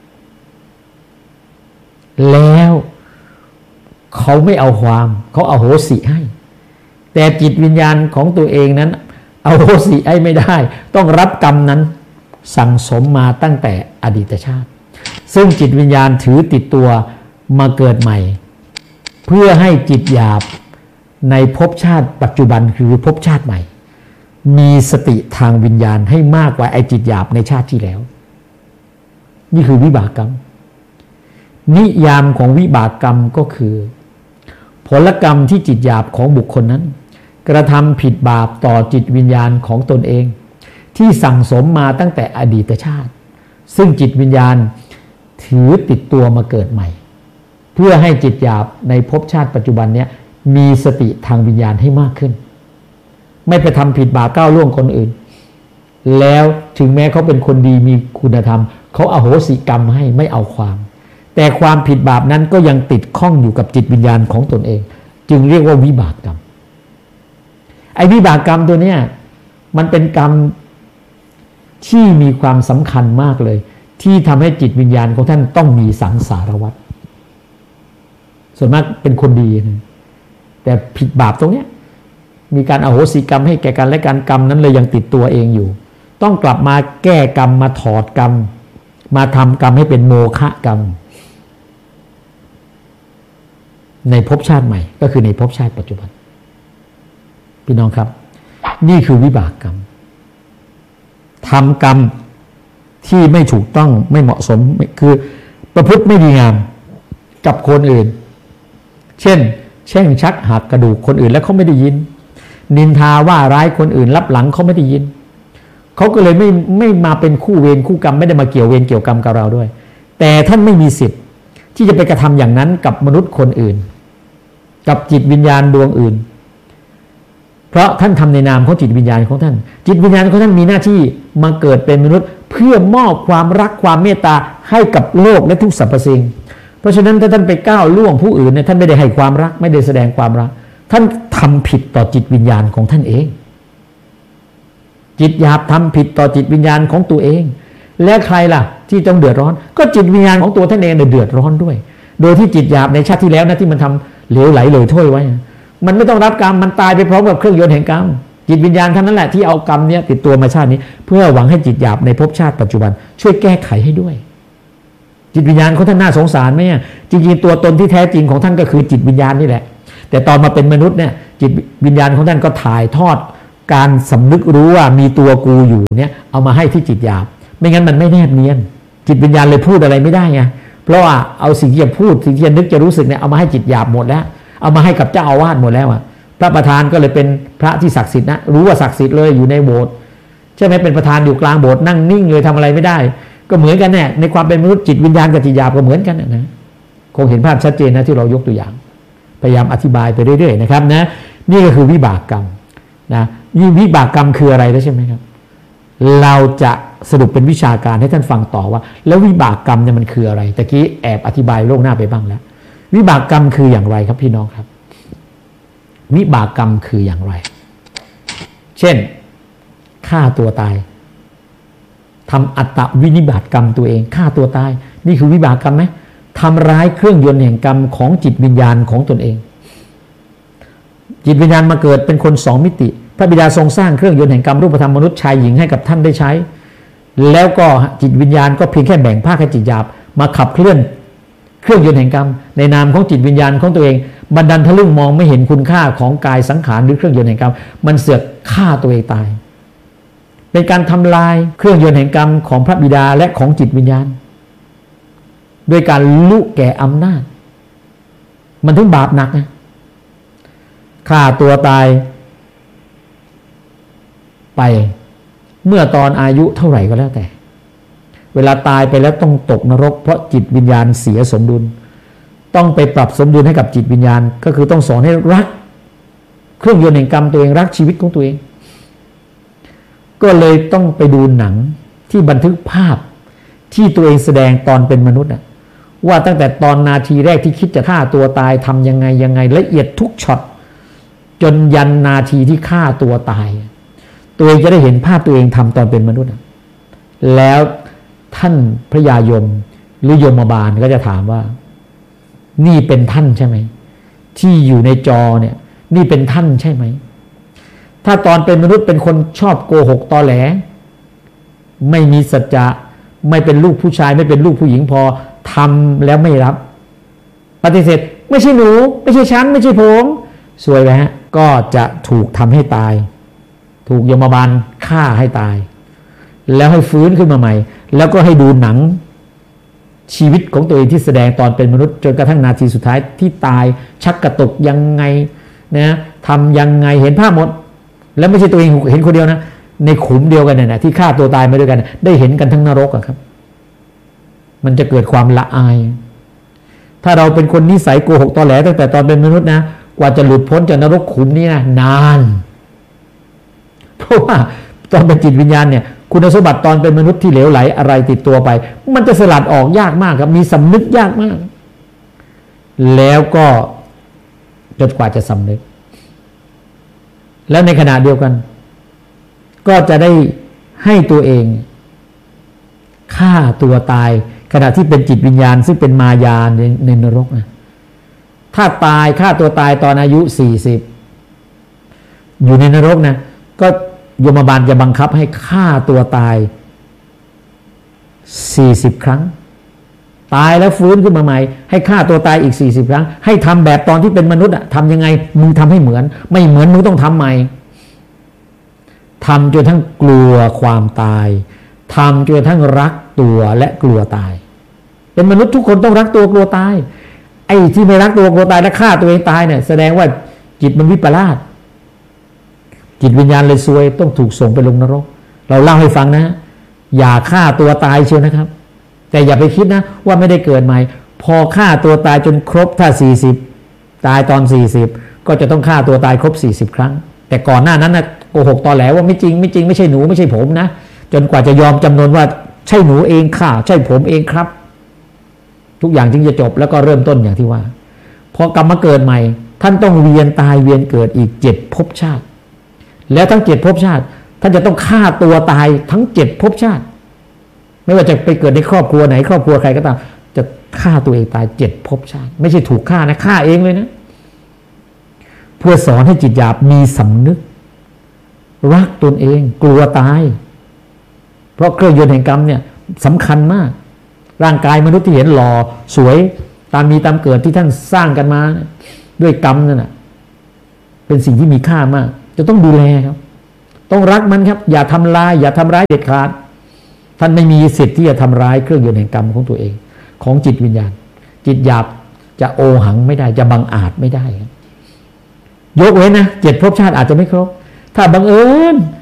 แล้วเขาไม่เอาความเขาเอาโหสิให้แต่จิตวิญญาณของตัวเองนั้นเอาโหสิให้ไม่ได้ต้องรับกรรมนั้นสั่งสมมาตั้งแต่อดีตชาติซึ่งจิตวิญญาณถือติดตัวมาเกิดใหม่เพื่อให้จิตหยาบในภพชาติปัจจุบันคือภพชาติใหม่มีสติทางวิญญาณให้มากกว่าไอ้จิตหยาบในชาติที่แล้วนี่คือวิบากกรรมนิยามของวิบากกรรมก็คือผลกรรมที่จิตหยาบของบุคคลนั้นกระทำผิดบาปต่อจิตวิญญาณของตนเองที่สั่งสมมาตั้งแต่อดีตชาติซึ่งจิตวิญญาณถือติดตัวมาเกิดใหม่เพื่อให้จิตหยาบในภพชาติปัจจุบันนี้มีสติทางวิญญาณให้มากขึ้นไม่ไปทำผิดบาปก้าวล่วงคนอื่นแล้วถึงแม้เขาเป็นคนดีมีคุณธรรมเขาอโหสิกรรมให้ไม่เอาความแต่ความผิดบาปนั้นก็ยังติดข้องอยู่กับจิตวิญญาณของตนเองจึงเรียกว่าวิบากกรรมไอ้วิบากกรรมตัวเนี้ยมันเป็นกรรมที่มีความสำคัญมากเลยที่ทำให้จิตวิญญาณของท่านต้องมีสังสารวัฏส่วนมากเป็นคนดีนะแต่ผิดบาปตรงเนี้ยมีการอโหสิกรรมให้แก่กันและการกรรมนั้นเลยยังติดตัวเองอยู่ต้องกลับมาแก้กรรมมาถอดกรรมมาทำกรรมให้เป็นโมฆะกรรมในภพชาติใหม่ก็คือในภพชาติปัจจุบันพี่น้องครับนี่คือวิบากกรรมทำกรรมที่ไม่ถูกต้องไม่เหมาะสมคือประพฤติไม่ดีงามกับคนอื่นเช่นแช่งชักหักกระดูกคนอื่นแล้วเขาไม่ได้ยินนินทาว่าร้ายคนอื่นรับหลังเขาไม่ได้ยินเขาก็เลยไม่ไม่มาเป็นคู่เวรคู่กรรมไม่ได้มาเกี่ยวเวรเกี่ยวกรรมกับเราด้วยแต่ท่านไม่มีสิทธิ์ที่จะไปกระทำอย่างนั้นกับมนุษย์คนอื่นกับจิตวิญญาณดวงอื่นเพราะท่านทำในนามของจิตวิญญาณของท่านจิตวิญญาณของท่านมีหน้าที่มาเกิดเป็นมนุษย์เพื่อมอบความรักความเมตตาให้กับโลกและทุกสรรพสิ่งเพราะฉะนั้นถ้าท่านไปก้าวล่วงผู้อื่นเนี่ยท่านไม่ได้ให้ความรักไม่ได้แสดงความรักท่านทำผิดต่อจิตวิญญาณของท่านเองจิตหยาบทำผิดต่อจิตวิญญาณของตัวเองและใครล่ะที่ต้องเดือดร้อนก็จิตวิญญาณของตัวท่านเองเนี่ยเดือดร้อนด้วยโดยที่จิตหยาบในชาติที่แล้วนะที่มันทำเหลวไหลเลยถ้วยไว้มันไม่ต้องรับกรรมมันตายไปพร้อมกับเครื่องยนต์แห่งกรรมจิตวิญญาณท่านนั่นแหละที่เอากรรมเนี้ยติดตัวมาชาตินี้เพื่อหวังให้จิตหยาบในภพชาติปัจจุบันช่วยแก้ไขให้ด้วยจิตวิญญาณของท่านน่าสงสารไหมจริงๆตัวตนที่แท้จริงของท่านก็คือจิตวิญญาณนี่แหละแต่ตอนมาเป็นมนุษย์เนี่ยจิตวิญญาณของท่านก็ถ่ายทอดการสำนึกรู้ว่ามีตัวกูอยู่เนี่ยเอามาให้ที่จิตหยาบไม่งั้นมันไม่แนบเนียนจิตวิญญาณเลยพูดอะไรไม่ได้ไงเพราะว่าเอาสิ่งที่จะพูดสิ่งที่จะนึกจะรู้สึกเนี่ยเอามาให้จิตหยาบหมดแล้วเอามาให้กับเจ้าอาวาสหมดแล้วอ่ะพระประธานก็เลยเป็นพระที่ศักดิ์สิทธิ์นะรู้ว่าศักดิ์สิทธิ์เลยอยู่ในโบสถ์ใช่ไหมเป็นประธานอยู่กลางโบสถ์นั่งนิ่งเลยทำอะไรไม่ได้ก็เหมือนกันเนี่ยในความเป็นมนุษย์จิตวิญญาณกับจิตหยาบก็เหมือนกันนะคงเห็นภาพชัดเจนนะที่เรายกตัวอย่างพยายามอธิบายไปเรื่อยๆนะครับนะนี่ก็คือวิบากกรรมนะนี่วิบากกรรมคืออะไรแล้วใช่ไหมครับเราจะสรุปเป็นวิชาการให้ท่านฟังต่อว่าแล้ววิบากกรรมเนี่ยมันคืออะไรตะกี้แอบอธิบายโลกหน้าไปบ้างแล้ววิบากกรรมคืออย่างไรครับพี่น้องครับวิบากกรรมคืออย่างไรเช่นฆ่าตัวตายทำอัตตวินิบาตกรรมตัวเองฆ่าตัวตายนี่คือวิบากกรรมไหมทำร้ายเครื่องยนต์แห่งกรรมของจิตวิญญาณของตนเองจิตวิญญาณมาเกิดเป็นคนสองมิติพระบิดาทรงสร้างเครื่องยนต์แห่งกรรมรูปธรรมมนุษย์ชายหญิงให้กับท่านได้ใช้แล้วก็จิตวิญญาณก็เพียงแค่แบ่งภาคให้จิตหยาบมาขับเคลื่อนเครื่องยนต์แห่งกรรมในนามของจิตวิญญาณของตัวเองบันดาลทะลึ่งมองไม่เห็นคุณค่าของกายสังขารหรือเครื่องยนต์แห่งกรรมมันเสือกฆ่าตัวเองตายเป็นการทำลายเครื่องยนต์แห่งกรรมของพระบิดาและของจิตวิญญาณด้วยการลุแก่อำนาจมันถึงบาปหนักนะฆ่าตัวตายไปเมื่อตอนอายุเท่าไหร่ก็แล้วแต่เวลาตายไปแล้วต้องตกนรกเพราะจิตวิญญาณเสียสมดุลต้องไปปรับสมดุลให้กับจิตวิญญาณก็คือต้องสอนให้รักเครื่องยนต์แห่งกรรมตัวเองรักชีวิตของตัวเองก็เลยต้องไปดูหนังที่บันทึกภาพที่ตัวเองแสดงตอนเป็นมนุษย์ว่าตั้งแต่ตอนนาทีแรกที่คิดจะฆ่าตัวตายทำยังไงยังไงละเอียดทุกช็อตจนยันนาทีที่ฆ่าตัวตายตัวเองจะได้เห็นภาพตัวเองทำตอนเป็นมนุษย์แล้วท่านพระยายมหรือยมบาลก็จะถามว่านี่เป็นท่านใช่ไหมที่อยู่ในจอเนี่ยนี่เป็นท่านใช่ไหมถ้าตอนเป็นมนุษย์เป็นคนชอบโกหกตอแหลไม่มีสัจจะไม่เป็นลูกผู้ชายไม่เป็นลูกผู้หญิงพอทำแล้วไม่รับปฏิเสธไม่ใช่หนูไม่ใช่ฉันไม่ใช่ผมสวยไปฮะก็จะถูกทำให้ตายถูกยมบาลฆ่าให้ตายแล้วให้ฟื้นขึ้นมาใหม่แล้วก็ให้ดูหนังชีวิตของตัวเองที่แสดงตอนเป็นมนุษย์จนกระทั่งนาทีสุดท้ายที่ตายชักกระตุกยังไงนะทำยังไงเห็นภาพหมดแล้วไม่ใช่ตัวเองเห็นคนเดียวนะในขุมเดียวกันเนี่ยนะที่ฆ่าตัวตายมาด้วยกันได้เห็นกันทั้งนรกอะครับมันจะเกิดความละอายถ้าเราเป็นคนนิสัยโกหกตอแหลตั้งแต่ตอนเป็นมนุษย์นะกว่าจะหลุดพ้นจากนรกขุมนี้นะนานเพราะว่าตอนเป็นจิตวิญญาณเนี่ยคุณสมบัติตอนเป็นมนุษย์ที่เหลวไหลอะไรติดตัวไปมันจะสลัดออกยากมากครับมีสำนึกยากมากแล้วก็จนกว่าจะสำนึกแล้วในขณะเดียวกันก็จะได้ให้ตัวเองฆ่าตัวตายขณะที่เป็นจิตวิญญาณซึ่งเป็นมายาในในนรกนะถ้าตายฆ่าตัวตายตอนอายุสี่สิบอยู่ในนรกนะก็ยมบาลจะบังคับให้ฆ่าตัวตายสี่สิบครั้งตายแล้วฟื้นขึ้นมาใหม่ให้ฆ่าตัวตายอีกสี่สิบครั้งให้ทำแบบตอนที่เป็นมนุษย์อะทำยังไงมึงทำให้เหมือนไม่เหมือนมึงต้องทำใหม่ทำจนทั้งกลัวความตายทำจนทั้งรักตัวและกลัวตายเป็นมนุษย์ทุกคนต้องรักตัวกลัวตายไอ้ที่ไม่รักตัวกลัวตายและฆ่าตัวเองตายเนี่ยแสดงว่าจิตมันวิปลาสจิตวิญญาณเลยซวยต้องถูกส่งไปลงนรกเราเล่าให้ฟังนะอย่าฆ่าตัวตายเชียวนะครับแต่อย่าไปคิดนะว่าไม่ได้เกิดใหม่พอฆ่าตัวตายจนครบถ้าสี่สิบตายตอนสี่สิบก็จะต้องฆ่าตัวตายครบสี่สิบครั้งแต่ก่อนหน้านั้นนะโกหกตอแหลว่าไม่จริงไม่จริงไม่ใช่หนูไม่ใช่ผมนะจนกว่าจะยอมจำนนว่าใช่หนูเองค่ะใช่ผมเองครับทุกอย่างจึงจะจบแล้วก็เริ่มต้นอย่างที่ว่าพอกลับมาเกิดใหม่ท่านต้องเวียนตายเวียนเกิดอีกเจ็ดภพชาติแล้วทั้งเจ็ดภพชาติท่านจะต้องฆ่าตัวตายทั้งเจ็ดภพชาติไม่ว่าจะไปเกิดในครอบครัวไหนครอบครัวใครก็ตามจะฆ่าตัวเองตายเจ็ดภพชาติไม่ใช่ถูกฆ่านะฆ่าเองเลยนะเพื่อสอนให้จิตหยาบมีสำนึกรักตนเองกลัวตายเพราะเครื่องยนต์แห่งกรรมเนี่ยสำคัญมากร่างกายมนุษย์ที่เห็นหล่อสวยตามมีตามเกิดที่ท่านสร้างกันมาด้วยกรรมนั่นแหะเป็นสิ่งที่มีค่ามากจะต้องดูแลครับต้องรักมันครับอย่าทำลายอย่าทำร้ายเด็ดขาดท่านไม่มีสิทธิ์ที่จะทำร้ายเครื่องยนต์แห่งกรรมของตัวเองของจิตวิญญาณจิตหยาบจะโอหังไม่ได้จะบังอาจไม่ได้ครับยกเว้นนะเจ็ดภพชาติอาจจะไม่ครบถ้าบังเอิญ